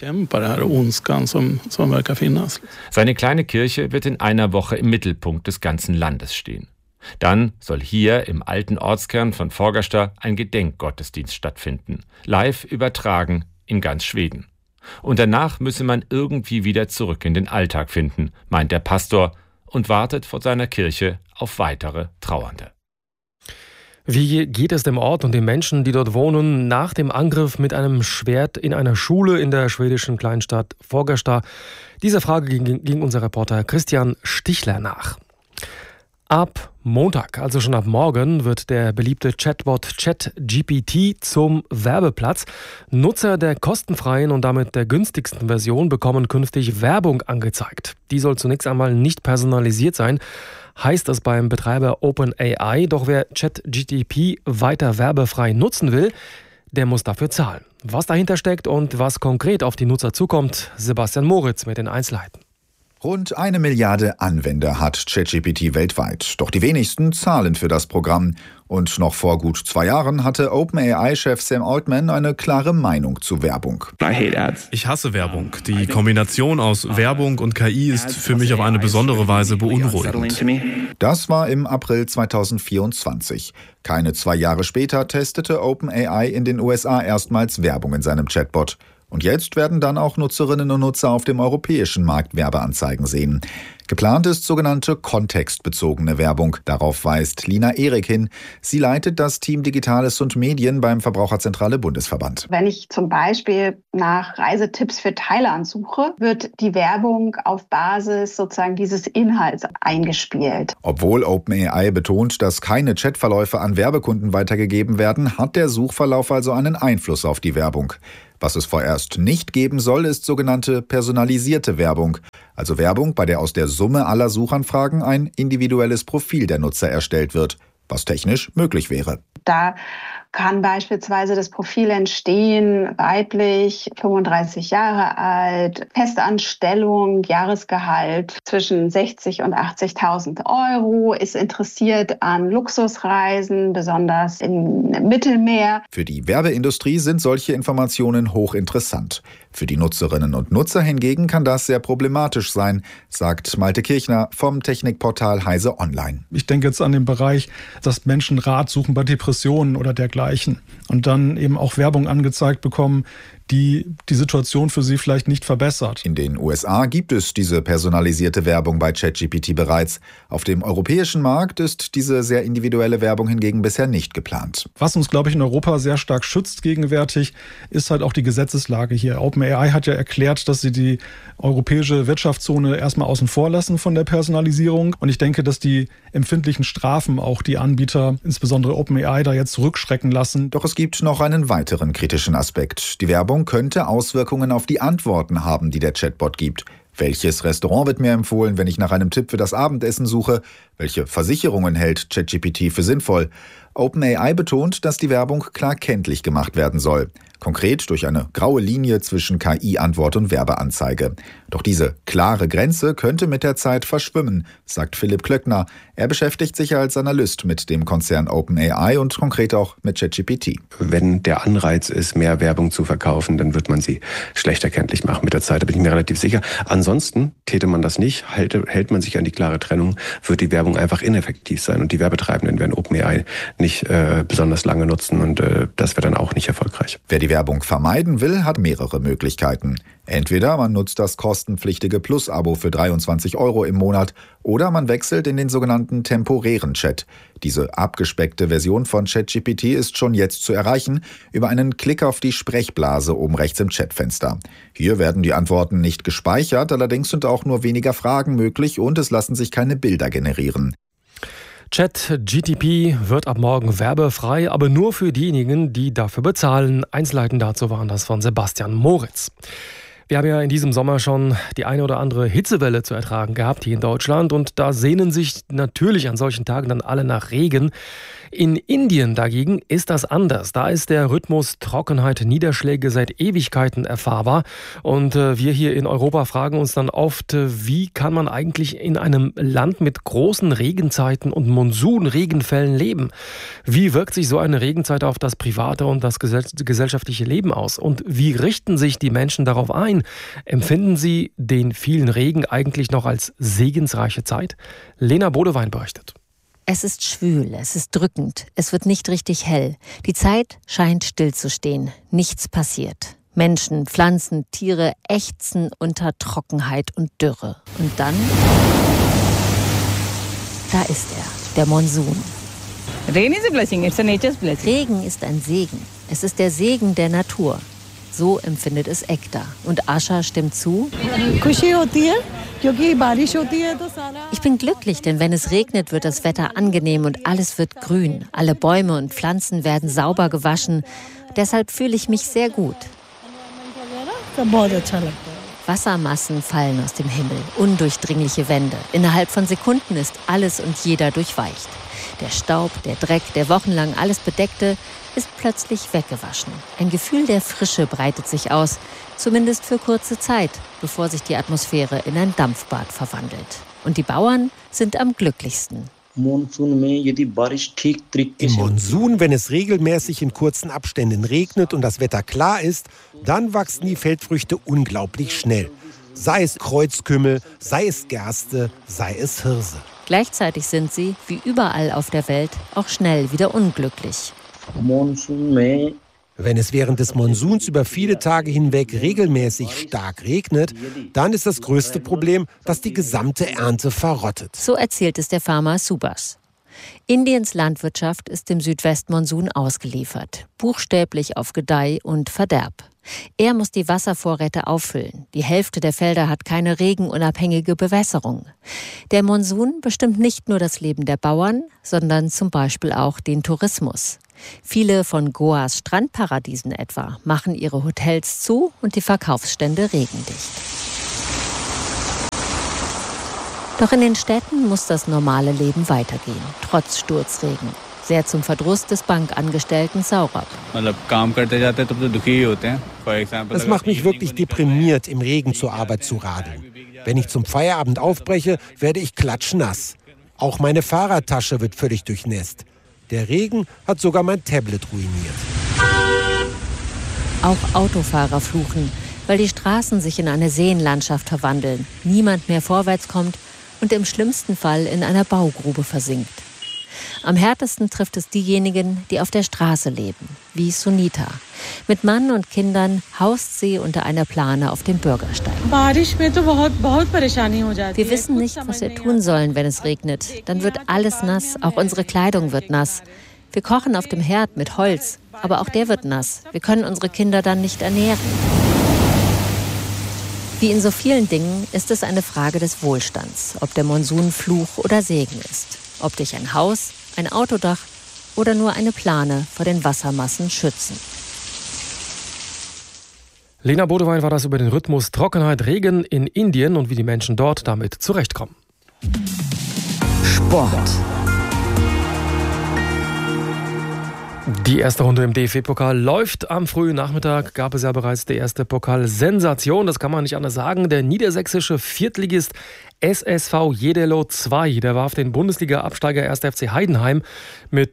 Seine kleine Kirche wird in einer Woche im Mittelpunkt des ganzen Landes stehen. Dann soll hier im alten Ortskern von Fagersta ein Gedenkgottesdienst stattfinden, live übertragen in ganz Schweden. Und danach müsse man irgendwie wieder zurück in den Alltag finden, meint der Pastor und wartet vor seiner Kirche auf weitere Trauernde. Wie geht es dem Ort und den Menschen, die dort wohnen, nach dem Angriff mit einem Schwert in einer Schule in der schwedischen Kleinstadt Fagersta? Diese Frage ging unser Reporter Christian Stichler nach. Ab Montag, also schon ab morgen, wird der beliebte Chatbot ChatGPT zum Werbeplatz. Nutzer der kostenfreien und damit der günstigsten Version bekommen künftig Werbung angezeigt. Die soll zunächst einmal nicht personalisiert sein, heißt es beim Betreiber OpenAI. Doch wer ChatGPT weiter werbefrei nutzen will, der muss dafür zahlen. Was dahinter steckt und was konkret auf die Nutzer zukommt, Sebastian Moritz mit den Einzelheiten. Rund 1 Milliarde Anwender hat ChatGPT weltweit. Doch die wenigsten zahlen für das Programm. Und noch vor gut 2 Jahren hatte OpenAI-Chef Sam Altman eine klare Meinung zu Werbung. Ich hasse Werbung. Die Kombination aus Werbung und KI ist für mich auf eine besondere Weise beunruhigend. Das war im April 2024. Keine 2 Jahre später testete OpenAI in den USA erstmals Werbung in seinem Chatbot. Und jetzt werden dann auch Nutzerinnen und Nutzer auf dem europäischen Markt Werbeanzeigen sehen. Geplant ist sogenannte kontextbezogene Werbung. Darauf weist Lina Erik hin. Sie leitet das Team Digitales und Medien beim Verbraucherzentrale Bundesverband. Wenn ich zum Beispiel nach Reisetipps für Thailand suche, wird die Werbung auf Basis sozusagen dieses Inhalts eingespielt. Obwohl OpenAI betont, dass keine Chatverläufe an Werbekunden weitergegeben werden, hat der Suchverlauf also einen Einfluss auf die Werbung. Was es vorerst nicht geben soll, ist sogenannte personalisierte Werbung. Also Werbung, bei der aus der Summe aller Suchanfragen ein individuelles Profil der Nutzer erstellt wird, was technisch möglich wäre. Da kann beispielsweise das Profil entstehen, weiblich, 35 Jahre alt, Festanstellung, Jahresgehalt zwischen 60 und 80.000 Euro, ist interessiert an Luxusreisen, besonders im Mittelmeer. Für die Werbeindustrie sind solche Informationen hochinteressant. Für die Nutzerinnen und Nutzer hingegen kann das sehr problematisch sein, sagt Malte Kirchner vom Technikportal Heise Online. Ich denke jetzt an den Bereich, dass Menschen Rat suchen bei Depressionen oder dergleichen und dann eben auch Werbung angezeigt bekommen, die Situation für sie vielleicht nicht verbessert. In den USA gibt es diese personalisierte Werbung bei ChatGPT bereits. Auf dem europäischen Markt ist diese sehr individuelle Werbung hingegen bisher nicht geplant. Was uns, glaube ich, in Europa sehr stark schützt gegenwärtig, ist halt auch die Gesetzeslage hier. OpenAI hat ja erklärt, dass sie die europäische Wirtschaftszone erstmal außen vor lassen von der Personalisierung. Und ich denke, dass die empfindlichen Strafen auch die Anbieter, insbesondere OpenAI, da jetzt zurückschrecken lassen. Doch es gibt noch einen weiteren kritischen Aspekt. Die Werbung könnte Auswirkungen auf die Antworten haben, die der Chatbot gibt. Welches Restaurant wird mir empfohlen, wenn ich nach einem Tipp für das Abendessen suche? Welche Versicherungen hält ChatGPT für sinnvoll? OpenAI betont, dass die Werbung klar kenntlich gemacht werden soll. Konkret durch eine graue Linie zwischen KI-Antwort und Werbeanzeige. Doch diese klare Grenze könnte mit der Zeit verschwimmen, sagt Philipp Klöckner. Er beschäftigt sich als Analyst mit dem Konzern OpenAI und konkret auch mit ChatGPT. Wenn der Anreiz ist, mehr Werbung zu verkaufen, dann wird man sie schlecht erkenntlich machen mit der Zeit. Da bin ich mir relativ sicher. Ansonsten täte man das nicht, hält man sich an die klare Trennung, wird die Werbung einfach ineffektiv sein und die Werbetreibenden werden OpenAI nicht besonders lange nutzen und das wäre dann auch nicht erfolgreich. Wer die Werbung vermeiden will, hat mehrere Möglichkeiten. Entweder man nutzt das kostenpflichtige Plus-Abo für 23 € im Monat oder man wechselt in den sogenannten temporären Chat. Diese abgespeckte Version von ChatGPT ist schon jetzt zu erreichen über einen Klick auf die Sprechblase oben rechts im Chatfenster. Hier werden die Antworten nicht gespeichert, allerdings sind auch nur weniger Fragen möglich und es lassen sich keine Bilder generieren. ChatGPT wird ab morgen werbefrei, aber nur für diejenigen, die dafür bezahlen. Einzelheiten dazu waren das von Sebastian Moritz. Wir haben ja in diesem Sommer schon die eine oder andere Hitzewelle zu ertragen gehabt hier in Deutschland und da sehnen sich natürlich an solchen Tagen dann alle nach Regen. In Indien dagegen ist das anders. Da ist der Rhythmus Trockenheit, Niederschläge seit Ewigkeiten erfahrbar. Und wir hier in Europa fragen uns dann oft, wie kann man eigentlich in einem Land mit großen Regenzeiten und Monsunregenfällen leben? Wie wirkt sich so eine Regenzeit auf das private und das gesellschaftliche Leben aus? Und wie richten sich die Menschen darauf ein? Empfinden sie den vielen Regen eigentlich noch als segensreiche Zeit? Lena Bodewein berichtet. Es ist schwül, es ist drückend, es wird nicht richtig hell. Die Zeit scheint stillzustehen, nichts passiert. Menschen, Pflanzen, Tiere ächzen unter Trockenheit und Dürre. Und dann, da ist er, der Monsun. Rain is a blessing, it's a nature's blessing. Regen ist ein Segen, es ist der Segen der Natur. So empfindet es Ekta. Und Asha stimmt zu. Ich bin glücklich, denn wenn es regnet, wird das Wetter angenehm und alles wird grün. Alle Bäume und Pflanzen werden sauber gewaschen. Deshalb fühle ich mich sehr gut. Wassermassen fallen aus dem Himmel, undurchdringliche Wände. Innerhalb von Sekunden ist alles und jeder durchweicht. Der Staub, der Dreck, der wochenlang alles bedeckte, ist plötzlich weggewaschen. Ein Gefühl der Frische breitet sich aus, zumindest für kurze Zeit, bevor sich die Atmosphäre in ein Dampfbad verwandelt. Und die Bauern sind am glücklichsten. Im Monsun, wenn es regelmäßig in kurzen Abständen regnet und das Wetter klar ist, dann wachsen die Feldfrüchte unglaublich schnell. Sei es Kreuzkümmel, sei es Gerste, sei es Hirse. Gleichzeitig sind sie, wie überall auf der Welt, auch schnell wieder unglücklich. Wenn es während des Monsuns über viele Tage hinweg regelmäßig stark regnet, dann ist das größte Problem, dass die gesamte Ernte verrottet. So erzählt es der Farmer Subhas. Indiens Landwirtschaft ist dem Südwestmonsun ausgeliefert, buchstäblich auf Gedeih und Verderb. Er muss die Wasservorräte auffüllen. Die Hälfte der Felder hat keine regenunabhängige Bewässerung. Der Monsun bestimmt nicht nur das Leben der Bauern, sondern zum Beispiel auch den Tourismus. Viele von Goas Strandparadiesen etwa machen ihre Hotels zu und die Verkaufsstände regendicht. Doch in den Städten muss das normale Leben weitergehen, trotz Sturzregen. Sehr zum Verdruss des Bankangestellten Saurabh. Es macht mich wirklich deprimiert, im Regen zur Arbeit zu radeln. Wenn ich zum Feierabend aufbreche, werde ich klatschnass. Auch meine Fahrradtasche wird völlig durchnässt. Der Regen hat sogar mein Tablet ruiniert. Auch Autofahrer fluchen, weil die Straßen sich in eine Seenlandschaft verwandeln, niemand mehr vorwärts kommt und im schlimmsten Fall in einer Baugrube versinkt. Am härtesten trifft es diejenigen, die auf der Straße leben, wie Sunita. Mit Mann und Kindern haust sie unter einer Plane auf dem Bürgersteig. Wir wissen nicht, was wir tun sollen, wenn es regnet. Dann wird alles nass, auch unsere Kleidung wird nass. Wir kochen auf dem Herd mit Holz, aber auch der wird nass. Wir können unsere Kinder dann nicht ernähren. Wie in so vielen Dingen ist es eine Frage des Wohlstands, ob der Monsun Fluch oder Segen ist. Ob dich ein Haus, ein Autodach oder nur eine Plane vor den Wassermassen schützen. Lena Bodewein war das über den Rhythmus Trockenheit, Regen in Indien und wie die Menschen dort damit zurechtkommen. Sport. Die erste Runde im DFB-Pokal läuft. Am frühen Nachmittag gab es ja bereits die erste Pokalsensation. Das kann man nicht anders sagen. Der niedersächsische Viertligist SSV Jedelo 2, der warf den Bundesliga-Absteiger 1. FC Heidenheim mit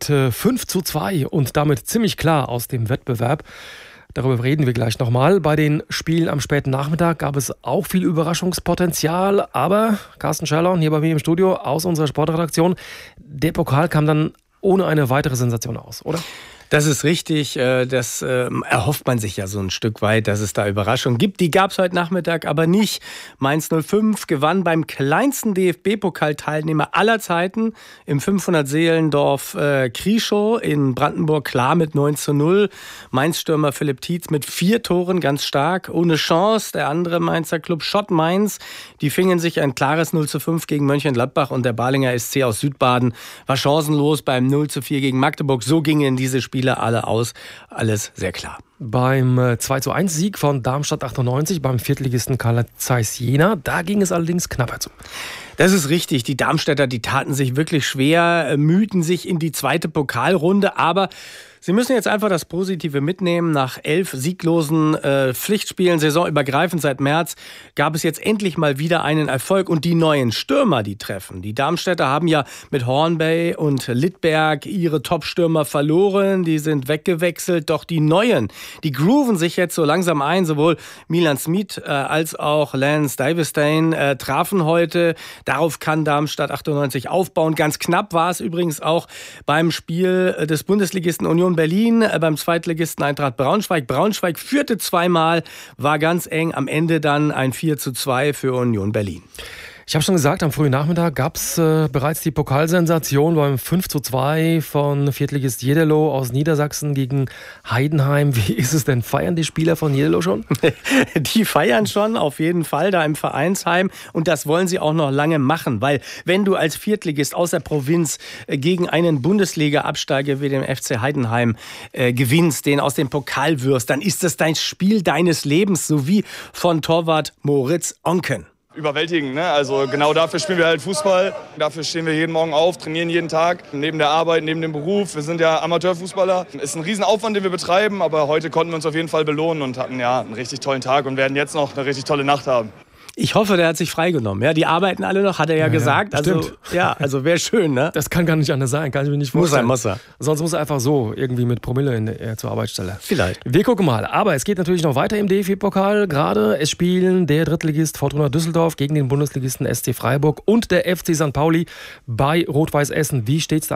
5:2 und damit ziemlich klar aus dem Wettbewerb. Darüber reden wir gleich nochmal. Bei den Spielen am späten Nachmittag gab es auch viel Überraschungspotenzial. Aber Carsten Scherlon hier bei mir im Studio aus unserer Sportredaktion, der Pokal kam dann ohne eine weitere Sensation aus, oder? Das ist richtig, das erhofft man sich ja so ein Stück weit, dass es da Überraschungen gibt. Die gab es heute Nachmittag aber nicht. Mainz 05 gewann beim kleinsten DFB-Pokal-Teilnehmer aller Zeiten im 500-Seelendorf Krieschow in Brandenburg klar mit 9:0. Mainz-Stürmer Philipp Tietz mit 4 Toren, ganz stark, ohne Chance. Der andere Mainzer Club Schott Mainz, die fingen sich ein klares 0:5 gegen Mönchengladbach und der Balinger SC aus Südbaden war chancenlos beim 0:4 gegen Magdeburg. So gingen diese Spiele alle aus. Alles sehr klar. Beim 2:1-Sieg von Darmstadt 98 beim Viertligisten Carl Zeiss Jena, da ging es allerdings knapper zu. Das ist richtig. Die Darmstädter, die taten sich wirklich schwer, mühten sich in die zweite Pokalrunde, aber sie müssen jetzt einfach das Positive mitnehmen. Nach 11 sieglosen Pflichtspielen, saisonübergreifend seit März, gab es jetzt endlich mal wieder einen Erfolg. Und die neuen Stürmer, die treffen. Die Darmstädter haben ja mit Hornby und Littberg ihre Top-Stürmer verloren. Die sind weggewechselt. Doch die neuen, die grooven sich jetzt so langsam ein. Sowohl Milan Smith als auch Lance Divestein trafen heute. Darauf kann Darmstadt 98 aufbauen. Ganz knapp war es übrigens auch beim Spiel des Bundesligisten Union Berlin, beim Zweitligisten Eintracht Braunschweig. Braunschweig führte zweimal, war ganz eng. Am Ende dann ein 4:2 für Union Berlin. Ich habe schon gesagt, am frühen Nachmittag gab es bereits die Pokalsensation beim 5:2 von Viertligist Jedelo aus Niedersachsen gegen Heidenheim. Wie ist es denn? Feiern die Spieler von Jedelo schon? Die feiern schon, auf jeden Fall, da im Vereinsheim. Und das wollen sie auch noch lange machen. Weil wenn du als Viertligist aus der Provinz gegen einen Bundesliga-Absteiger wie den FC Heidenheim gewinnst, den aus dem Pokal wirst, dann ist das dein Spiel deines Lebens, so wie von Torwart Moritz Onken. Überwältigend, ne? Also genau dafür spielen wir halt Fußball. Dafür stehen wir jeden Morgen auf, trainieren jeden Tag. Neben der Arbeit, neben dem Beruf. Wir sind ja Amateurfußballer. Ist ein Riesenaufwand, den wir betreiben. Aber heute konnten wir uns auf jeden Fall belohnen und hatten ja einen richtig tollen Tag und werden jetzt noch eine richtig tolle Nacht haben. Ich hoffe, der hat sich freigenommen. Ja, die arbeiten alle noch, hat er ja gesagt. Also, also wäre schön, ne? Das kann gar nicht anders sein, kann ich mir nicht vorstellen. Muss er. Sonst muss er einfach so irgendwie mit Promille zur Arbeitsstelle. Vielleicht. Wir gucken mal. Aber es geht natürlich noch weiter im DFB-Pokal. Gerade es spielen der Drittligist Fortuna Düsseldorf gegen den Bundesligisten SC Freiburg und der FC St. Pauli bei Rot-Weiß Essen. Wie steht's da aktuell?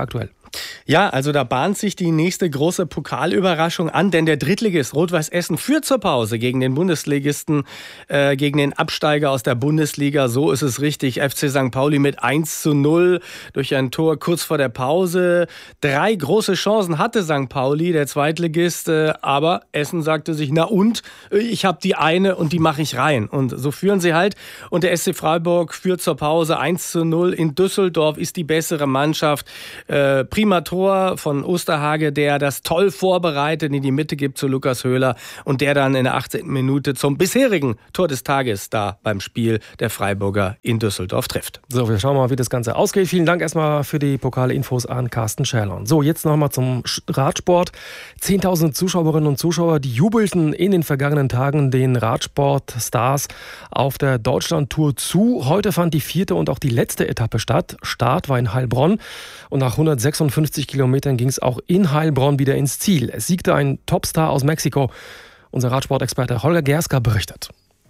Ja, also da bahnt sich die nächste große Pokalüberraschung an, denn der Drittligist Rot-Weiß Essen führt zur Pause gegen den Bundesligisten, gegen den Absteiger aus der Bundesliga. So ist es richtig. FC St. Pauli mit 1:0 durch ein Tor kurz vor der Pause. 3 große Chancen hatte St. Pauli, der Zweitligist, aber Essen sagte sich, na und, ich habe die eine und die mache ich rein. Und so führen sie halt. Und der SC Freiburg führt zur Pause 1:0. In Düsseldorf ist die bessere Mannschaft. Prima Tor von Osterhage, der das toll vorbereitet, in die Mitte gibt zu Lukas Höhler und der dann in der 18. Minute zum bisherigen Tor des Tages da beim Spiel der Freiburger in Düsseldorf trifft. So, wir schauen mal, wie das Ganze ausgeht. Vielen Dank erstmal für die Pokalinfos an Carsten Schärlern. So, jetzt nochmal zum Radsport. 10.000 Zuschauerinnen und Zuschauer, die jubelten in den vergangenen Tagen den Radsport-Stars auf der Deutschland-Tour zu. Heute fand die 4. und auch die letzte Etappe statt. Start war in Heilbronn und nach 156 Kilometern ging es auch in Heilbronn wieder ins Ziel. Es siegte ein Topstar aus Mexiko. Unser Radsportexperte Holger Gerska berichtet.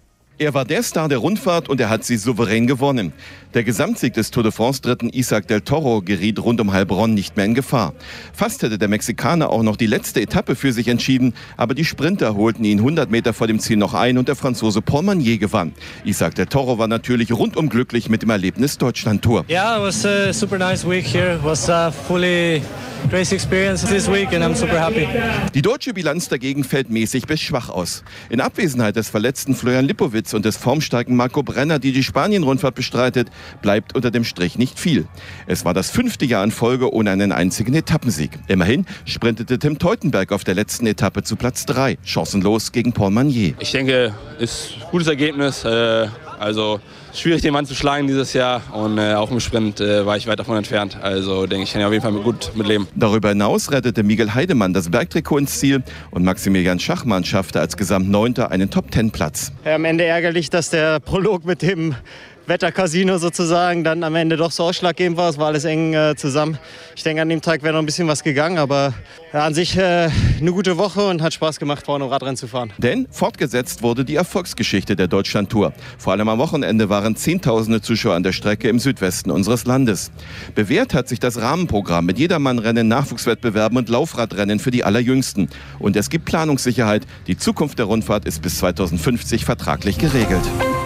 Er war der Star der Rundfahrt und er hat sie souverän gewonnen. Der Gesamtsieg des Tour de France-Dritten Isaac del Toro geriet rund um Heilbronn nicht mehr in Gefahr. Fast hätte der Mexikaner auch noch die letzte Etappe für sich entschieden, aber die Sprinter holten ihn 100 Meter vor dem Ziel noch ein und der Franzose Paul Magnier gewann. Isaac del Toro war natürlich rundum glücklich mit dem Erlebnis Deutschland-Tour. Yeah, it was a super nice week here. It was a fully crazy experience this week and I'm super happy. Die deutsche Bilanz dagegen fällt mäßig bis schwach aus. In Abwesenheit des verletzten Florian Lipowitz und des formstarken Marco Brenner, die Spanien-Rundfahrt bestreitet, bleibt unter dem Strich nicht viel. Es war das 5. Jahr in Folge ohne einen einzigen Etappensieg. Immerhin sprintete Tim Teutenberg auf der letzten Etappe zu Platz 3, chancenlos gegen Paul Magnier. Ich denke, ist ein gutes Ergebnis. Also schwierig, den Mann zu schlagen dieses Jahr und auch im Sprint war ich weit davon entfernt. Also denke ich, kann ich auf jeden Fall gut mitleben. Darüber hinaus rettete Miguel Heidemann das Bergtrikot ins Ziel und Maximilian Schachmann schaffte als Gesamtneunter einen Top-10-Platz. Ja, am Ende ärgerlich, dass der Prolog mit dem Wettercasino sozusagen dann am Ende doch so ausschlaggebend war. Es war alles eng zusammen. Ich denke, an dem Tag wäre noch ein bisschen was gegangen, aber an sich eine gute Woche und hat Spaß gemacht, vorne Radrennen zu fahren. Denn fortgesetzt wurde die Erfolgsgeschichte der Deutschland-Tour. Vor allem am Wochenende waren Zehntausende Zuschauer an der Strecke im Südwesten unseres Landes. Bewährt hat sich das Rahmenprogramm mit Jedermannrennen, Nachwuchswettbewerben und Laufradrennen für die Allerjüngsten. Und es gibt Planungssicherheit. Die Zukunft der Rundfahrt ist bis 2050 vertraglich geregelt.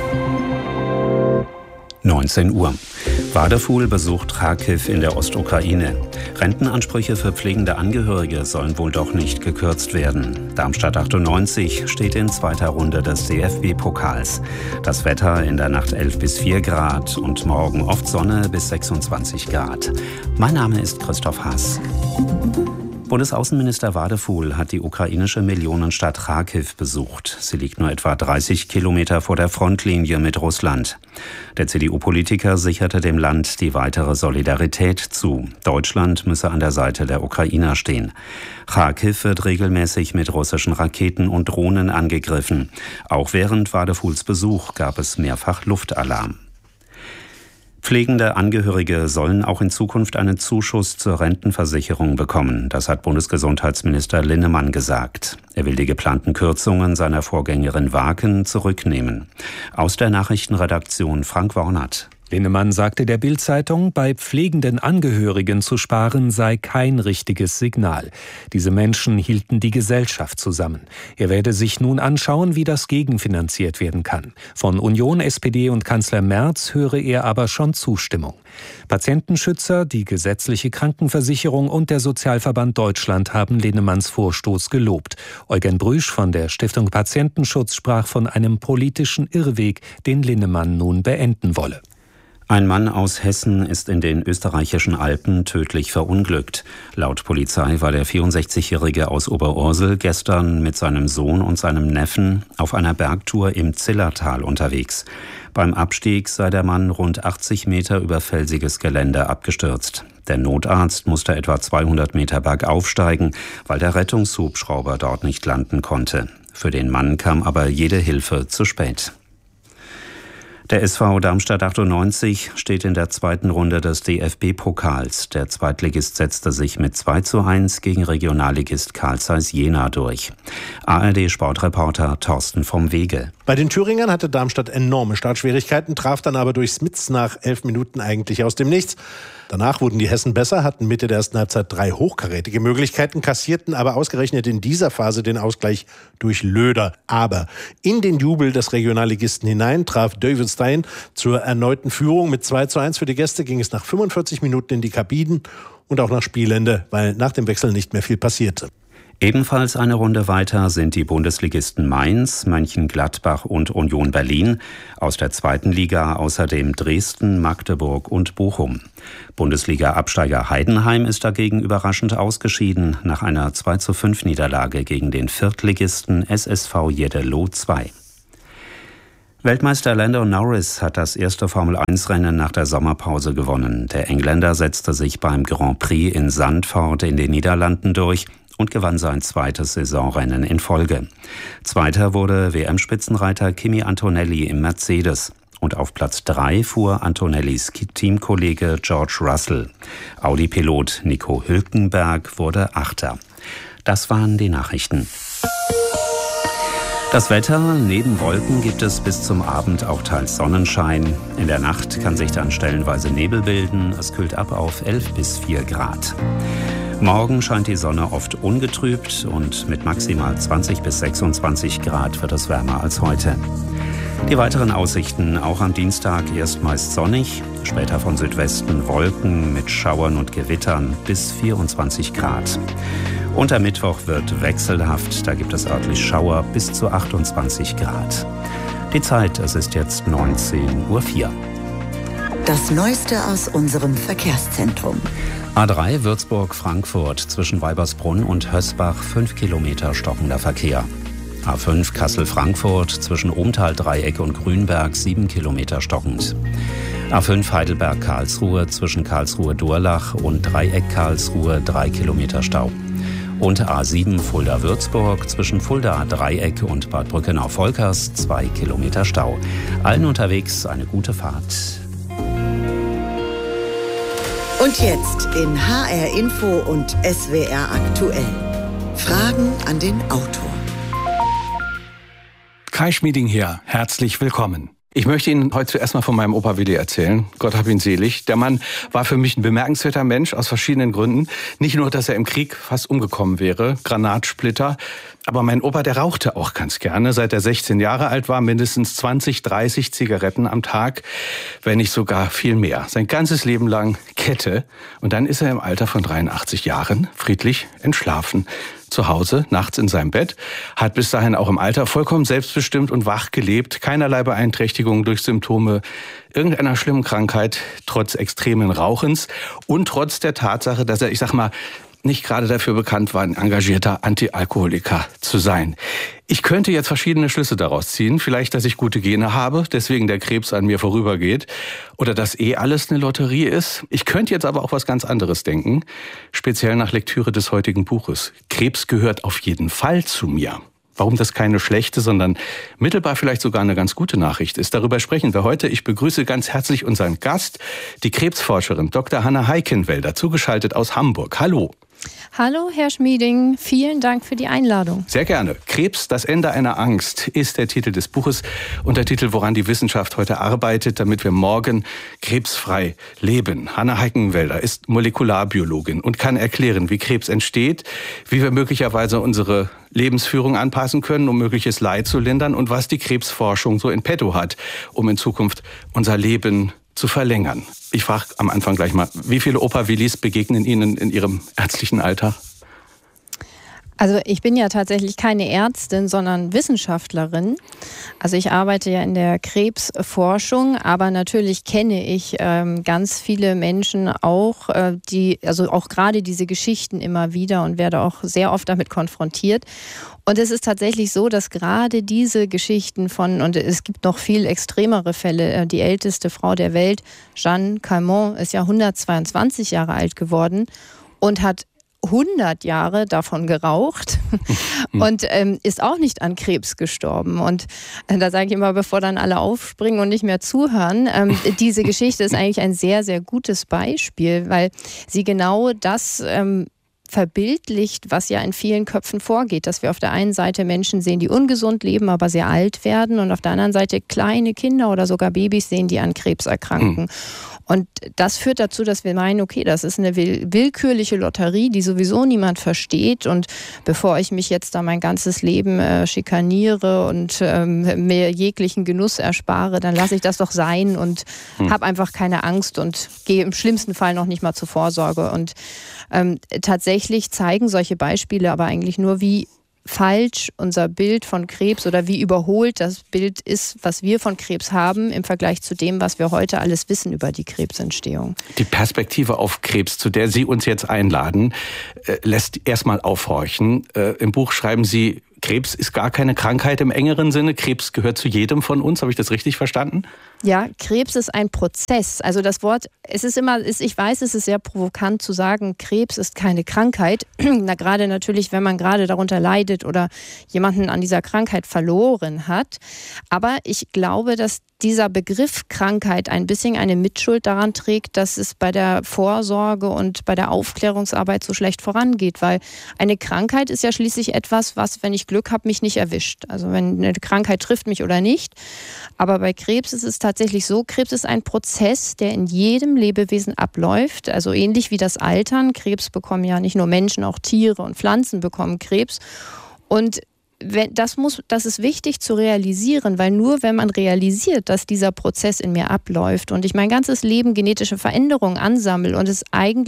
19 Uhr. Wadefuhl besucht Charkiw in der Ostukraine. Rentenansprüche für pflegende Angehörige sollen wohl doch nicht gekürzt werden. Darmstadt 98 steht in zweiter Runde des DFB-Pokals. Das Wetter in der Nacht 11 bis 4 Grad und morgen oft Sonne bis 26 Grad. Mein Name ist Christoph Haas. Bundesaußenminister Wadefuhl hat die ukrainische Millionenstadt Charkiw besucht. Sie liegt nur etwa 30 Kilometer vor der Frontlinie mit Russland. Der CDU-Politiker sicherte dem Land die weitere Solidarität zu. Deutschland müsse an der Seite der Ukrainer stehen. Charkiw wird regelmäßig mit russischen Raketen und Drohnen angegriffen. Auch während Wadefuhls Besuch gab es mehrfach Luftalarm. Pflegende Angehörige sollen auch in Zukunft einen Zuschuss zur Rentenversicherung bekommen. Das hat Bundesgesundheitsminister Linnemann gesagt. Er will die geplanten Kürzungen seiner Vorgängerin Waken zurücknehmen. Aus der Nachrichtenredaktion Frank Wornert. Linnemann sagte der Bild-Zeitung, bei pflegenden Angehörigen zu sparen sei kein richtiges Signal. Diese Menschen hielten die Gesellschaft zusammen. Er werde sich nun anschauen, wie das gegenfinanziert werden kann. Von Union, SPD und Kanzler Merz höre er aber schon Zustimmung. Patientenschützer, die gesetzliche Krankenversicherung und der Sozialverband Deutschland haben Linnemanns Vorstoß gelobt. Eugen Brüsch von der Stiftung Patientenschutz sprach von einem politischen Irrweg, den Linnemann nun beenden wolle. Ein Mann aus Hessen ist in den österreichischen Alpen tödlich verunglückt. Laut Polizei war der 64-Jährige aus Oberursel gestern mit seinem Sohn und seinem Neffen auf einer Bergtour im Zillertal unterwegs. Beim Abstieg sei der Mann rund 80 Meter über felsiges Gelände abgestürzt. Der Notarzt musste etwa 200 Meter bergauf steigen, weil der Rettungshubschrauber dort nicht landen konnte. Für den Mann kam aber jede Hilfe zu spät. Der SV Darmstadt 98 steht in der zweiten Runde des DFB-Pokals. Der Zweitligist setzte sich mit 2:1 gegen Regionalligist Carl Zeiss Jena durch. ARD-Sportreporter Thorsten vom Wege. Bei den Thüringern hatte Darmstadt enorme Startschwierigkeiten, traf dann aber durch Smits nach 11 Minuten eigentlich aus dem Nichts. Danach wurden die Hessen besser, hatten Mitte der ersten Halbzeit 3 hochkarätige Möglichkeiten, kassierten aber ausgerechnet in dieser Phase den Ausgleich durch Löder. Aber in den Jubel des Regionalligisten hinein traf David Stein zur erneuten Führung. Mit 2:1 für die Gäste ging es nach 45 Minuten in die Kabinen und auch nach Spielende, weil nach dem Wechsel nicht mehr viel passierte. Ebenfalls eine Runde weiter sind die Bundesligisten Mainz, Mönchengladbach und Union Berlin. Aus der zweiten Liga außerdem Dresden, Magdeburg und Bochum. Bundesliga-Absteiger Heidenheim ist dagegen überraschend ausgeschieden nach einer 2:5-Niederlage gegen den Viertligisten SSV Jeddelo 2. Weltmeister Lando Norris hat das erste Formel-1-Rennen nach der Sommerpause gewonnen. Der Engländer setzte sich beim Grand Prix in Zandvoort in den Niederlanden durch und gewann sein zweites Saisonrennen in Folge. Zweiter wurde WM-Spitzenreiter Kimi Antonelli im Mercedes. Und auf Platz 3 fuhr Antonellis Teamkollege George Russell. Audi-Pilot Nico Hülkenberg wurde Achter. Das waren die Nachrichten. Das Wetter: neben Wolken gibt es bis zum Abend auch teils Sonnenschein. In der Nacht kann sich dann stellenweise Nebel bilden. Es kühlt ab auf 11 bis 4 Grad. Morgen scheint die Sonne oft ungetrübt und mit maximal 20 bis 26 Grad wird es wärmer als heute. Die weiteren Aussichten: auch am Dienstag erst meist sonnig, später von Südwesten Wolken mit Schauern und Gewittern bis 24 Grad. Und am Mittwoch wird wechselhaft, da gibt es örtlich Schauer bis zu 28 Grad. Die Zeit: es ist jetzt 19:04 Uhr. Das Neueste aus unserem Verkehrszentrum. A3 Würzburg-Frankfurt zwischen Weibersbrunn und Hösbach 5 Kilometer stockender Verkehr. A5 Kassel-Frankfurt zwischen Ohmtal-Dreieck und Grünberg 7 Kilometer stockend. A5 Heidelberg-Karlsruhe zwischen Karlsruhe-Durlach und Dreieck Karlsruhe 3 Kilometer Stau. Und A7 Fulda-Würzburg zwischen Fulda-Dreieck und Bad Brückenau-Volkers 2 Kilometer Stau. Allen unterwegs eine gute Fahrt. Und jetzt in HR Info und SWR aktuell. Fragen an den Autor. Kai Schmieding hier, herzlich willkommen. Ich möchte Ihnen heute zuerst mal von meinem Opa Willi erzählen. Gott hab ihn selig. Der Mann war für mich ein bemerkenswerter Mensch aus verschiedenen Gründen. Nicht nur, dass er im Krieg fast umgekommen wäre, Granatsplitter, aber mein Opa, der rauchte auch ganz gerne. Seit er 16 Jahre alt war, mindestens 20, 30 Zigaretten am Tag, wenn nicht sogar viel mehr. Sein ganzes Leben lang Kette. Und dann ist er im Alter von 83 Jahren friedlich entschlafen. Zu Hause, nachts in seinem Bett, hat bis dahin auch im Alter vollkommen selbstbestimmt und wach gelebt, keinerlei Beeinträchtigung durch Symptome irgendeiner schlimmen Krankheit, trotz extremen Rauchens und trotz der Tatsache, dass er, ich sag mal, nicht gerade dafür bekannt war, ein engagierter Antialkoholiker zu sein. Ich könnte jetzt verschiedene Schlüsse daraus ziehen. Vielleicht, dass ich gute Gene habe, deswegen der Krebs an mir vorübergeht. Oder dass alles eine Lotterie ist. Ich könnte jetzt aber auch was ganz anderes denken. Speziell nach Lektüre des heutigen Buches. Krebs gehört auf jeden Fall zu mir. Warum das keine schlechte, sondern mittelbar vielleicht sogar eine ganz gute Nachricht ist, darüber sprechen wir heute. Ich begrüße ganz herzlich unseren Gast, die Krebsforscherin Dr. Hanna Heikenwälder, zugeschaltet aus Hamburg. Hallo. Hallo, Herr Schmieding. Vielen Dank für die Einladung. Sehr gerne. Krebs, das Ende einer Angst, ist der Titel des Buches und der Titel, woran die Wissenschaft heute arbeitet, damit wir morgen krebsfrei leben. Hanna Heikenwälder ist Molekularbiologin und kann erklären, wie Krebs entsteht, wie wir möglicherweise unsere Lebensführung anpassen können, um mögliches Leid zu lindern und was die Krebsforschung so in petto hat, um in Zukunft unser Leben zu verlängern. Ich frage am Anfang gleich mal, wie viele Opa Willis begegnen Ihnen in Ihrem ärztlichen Alltag? Also ich bin ja tatsächlich keine Ärztin, sondern Wissenschaftlerin. Also ich arbeite ja in der Krebsforschung, aber natürlich kenne ich ganz viele Menschen auch, also auch gerade diese Geschichten immer wieder und werde auch sehr oft damit konfrontiert. Und es ist tatsächlich so, dass gerade diese Geschichten und es gibt noch viel extremere Fälle, die älteste Frau der Welt, Jeanne Calment, ist ja 122 Jahre alt geworden und hat 100 Jahre davon geraucht und ist auch nicht an Krebs gestorben. Und da sage ich immer, bevor dann alle aufspringen und nicht mehr zuhören, diese Geschichte ist eigentlich ein sehr, sehr gutes Beispiel, weil sie genau das verbildlicht, was ja in vielen Köpfen vorgeht, dass wir auf der einen Seite Menschen sehen, die ungesund leben, aber sehr alt werden, und auf der anderen Seite kleine Kinder oder sogar Babys sehen, die an Krebs erkranken. Und das führt dazu, dass wir meinen, okay, das ist eine willkürliche Lotterie, die sowieso niemand versteht, und bevor ich mich jetzt da mein ganzes Leben schikaniere und mir jeglichen Genuss erspare, dann lasse ich das doch sein und habe einfach keine Angst und gehe im schlimmsten Fall noch nicht mal zur Vorsorge. Und tatsächlich zeigen solche Beispiele aber eigentlich nur, wie falsch unser Bild von Krebs oder wie überholt das Bild ist, was wir von Krebs haben im Vergleich zu dem, was wir heute alles wissen über die Krebsentstehung. Die Perspektive auf Krebs, zu der Sie uns jetzt einladen, lässt erstmal aufhorchen. Im Buch schreiben Sie, Krebs ist gar keine Krankheit im engeren Sinne. Krebs gehört zu jedem von uns. Habe ich das richtig verstanden? Ja, Krebs ist ein Prozess. Also das Wort, es ist immer, ich weiß, es ist sehr provokant zu sagen, Krebs ist keine Krankheit. Na, gerade natürlich, wenn man gerade darunter leidet oder jemanden an dieser Krankheit verloren hat. Aber ich glaube, dass dieser Begriff Krankheit ein bisschen eine Mitschuld daran trägt, dass es bei der Vorsorge und bei der Aufklärungsarbeit so schlecht vorangeht. Weil eine Krankheit ist ja schließlich etwas, was, wenn ich Glück habe, mich nicht erwischt. Also wenn eine Krankheit trifft mich oder nicht. Aber bei Krebs ist es tatsächlich so, Krebs ist ein Prozess, der in jedem Lebewesen abläuft. Also ähnlich wie das Altern. Krebs bekommen ja nicht nur Menschen, auch Tiere und Pflanzen bekommen Krebs. Und das ist wichtig zu realisieren, weil nur wenn man realisiert, dass dieser Prozess in mir abläuft und ich mein ganzes Leben genetische Veränderungen ansammle und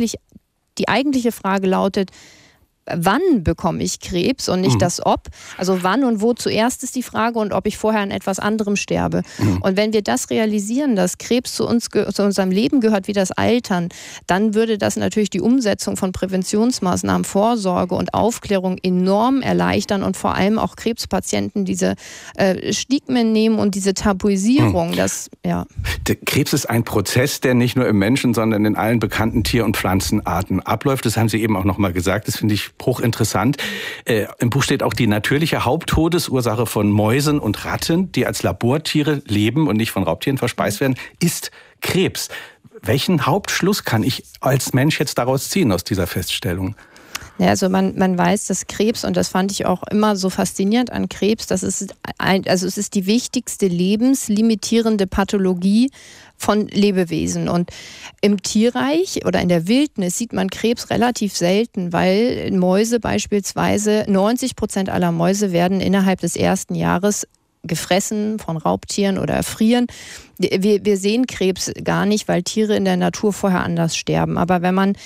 die eigentliche Frage lautet, wann bekomme ich Krebs und nicht das Ob. Also wann und wo zuerst ist die Frage und ob ich vorher an etwas anderem sterbe. Und wenn wir das realisieren, dass Krebs zu unserem Leben gehört wie das Altern, dann würde das natürlich die Umsetzung von Präventionsmaßnahmen, Vorsorge und Aufklärung enorm erleichtern und vor allem auch Krebspatienten diese Stigmen nehmen und diese Tabuisierung. Der Krebs ist ein Prozess, der nicht nur im Menschen, sondern in allen bekannten Tier- und Pflanzenarten abläuft. Das haben Sie eben auch noch mal gesagt. Das finde ich hochinteressant. Im Buch steht auch die natürliche Haupttodesursache von Mäusen und Ratten, die als Labortiere leben und nicht von Raubtieren verspeist werden, ist Krebs. Welchen Hauptschluss kann ich als Mensch jetzt daraus ziehen aus dieser Feststellung? Ja, also man weiß, dass Krebs, und das fand ich auch immer so faszinierend an Krebs, es ist die wichtigste lebenslimitierende Pathologie von Lebewesen. Und im Tierreich oder in der Wildnis sieht man Krebs relativ selten, weil Mäuse beispielsweise, 90% aller Mäuse werden innerhalb des ersten Jahres gefressen von Raubtieren oder erfrieren. Wir sehen Krebs gar nicht, weil Tiere in der Natur vorher anders sterben. Aber wenn man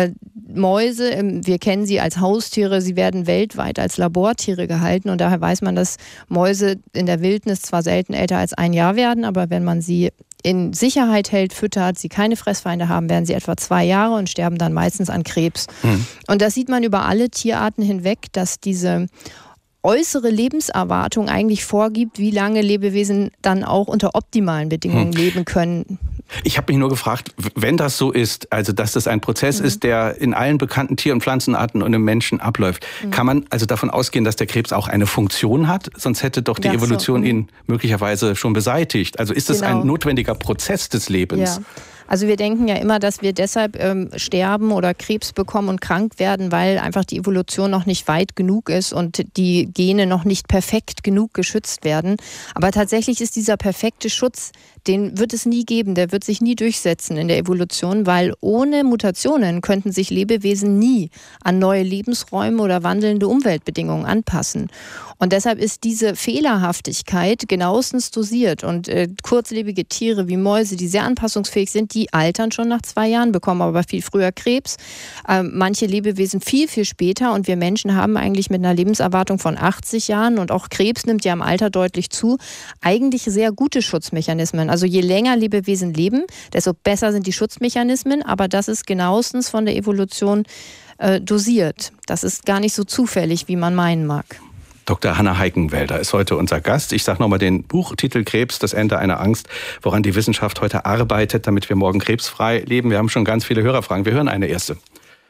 Mäuse, wir kennen sie als Haustiere, sie werden weltweit als Labortiere gehalten und daher weiß man, dass Mäuse in der Wildnis zwar selten älter als 1 Jahr werden, aber wenn man sie in Sicherheit hält, füttert, sie keine Fressfeinde haben, werden sie etwa 2 Jahre und sterben dann meistens an Krebs. Und das sieht man über alle Tierarten hinweg, dass diese äußere Lebenserwartung eigentlich vorgibt, wie lange Lebewesen dann auch unter optimalen Bedingungen leben können. Ich habe mich nur gefragt, wenn das so ist, also dass das ein Prozess ist, der in allen bekannten Tier- und Pflanzenarten und im Menschen abläuft, kann man also davon ausgehen, dass der Krebs auch eine Funktion hat? Sonst hätte doch die Evolution ihn möglicherweise schon beseitigt. Also ist es ein notwendiger Prozess des Lebens? Ja. Also wir denken ja immer, dass wir deshalb sterben oder Krebs bekommen und krank werden, weil einfach die Evolution noch nicht weit genug ist und die Gene noch nicht perfekt genug geschützt werden. Aber tatsächlich ist dieser perfekte Schutz, den wird es nie geben, der wird sich nie durchsetzen in der Evolution, weil ohne Mutationen könnten sich Lebewesen nie an neue Lebensräume oder wandelnde Umweltbedingungen anpassen. Und deshalb ist diese Fehlerhaftigkeit genauestens dosiert. Und kurzlebige Tiere wie Mäuse, die sehr anpassungsfähig sind, die altern schon nach 2 Jahren, bekommen aber viel früher Krebs. Manche Lebewesen viel, viel später. Und wir Menschen haben eigentlich mit einer Lebenserwartung von 80 Jahren, und auch Krebs nimmt ja im Alter deutlich zu, eigentlich sehr gute Schutzmechanismen. Also je länger Lebewesen leben, desto besser sind die Schutzmechanismen. Aber das ist genauestens von der Evolution dosiert. Das ist gar nicht so zufällig, wie man meinen mag. Dr. Hanna Heikenwälder ist heute unser Gast. Ich sage nochmal den Buchtitel Krebs, das Ende einer Angst, woran die Wissenschaft heute arbeitet, damit wir morgen krebsfrei leben. Wir haben schon ganz viele Hörerfragen. Wir hören eine erste.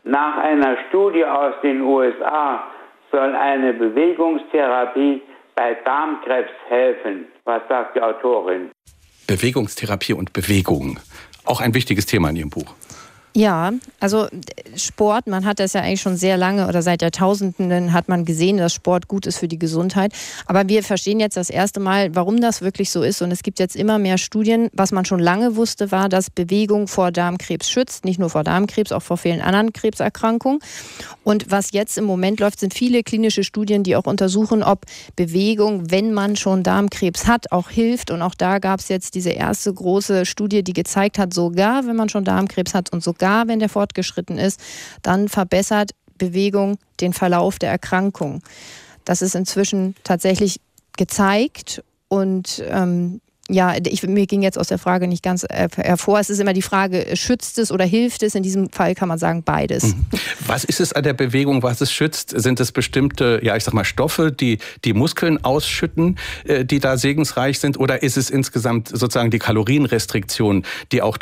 Nach einer Studie aus den USA soll eine Bewegungstherapie bei Darmkrebs helfen. Was sagt die Autorin? Bewegungstherapie und Bewegung. Auch ein wichtiges Thema in Ihrem Buch. Ja, also Sport, man hat das ja eigentlich schon sehr lange oder seit Jahrtausenden hat man gesehen, dass Sport gut ist für die Gesundheit. Aber wir verstehen jetzt das erste Mal, warum das wirklich so ist. Und es gibt jetzt immer mehr Studien. Was man schon lange wusste, war, dass Bewegung vor Darmkrebs schützt. Nicht nur vor Darmkrebs, auch vor vielen anderen Krebserkrankungen. Und was jetzt im Moment läuft, sind viele klinische Studien, die auch untersuchen, ob Bewegung, wenn man schon Darmkrebs hat, auch hilft. Und auch da gab es jetzt diese erste große Studie, die gezeigt hat, sogar wenn man schon Darmkrebs hat und sogar wenn der fortgeschritten ist, dann verbessert Bewegung den Verlauf der Erkrankung. Das ist inzwischen tatsächlich gezeigt und mir ging jetzt aus der Frage nicht ganz hervor. Es ist immer die Frage, schützt es oder hilft es? In diesem Fall kann man sagen, beides. Was ist es an der Bewegung, was es schützt? Sind es bestimmte, Stoffe, die Muskeln ausschütten, die da segensreich sind? Oder ist es insgesamt sozusagen die Kalorienrestriktion, die auch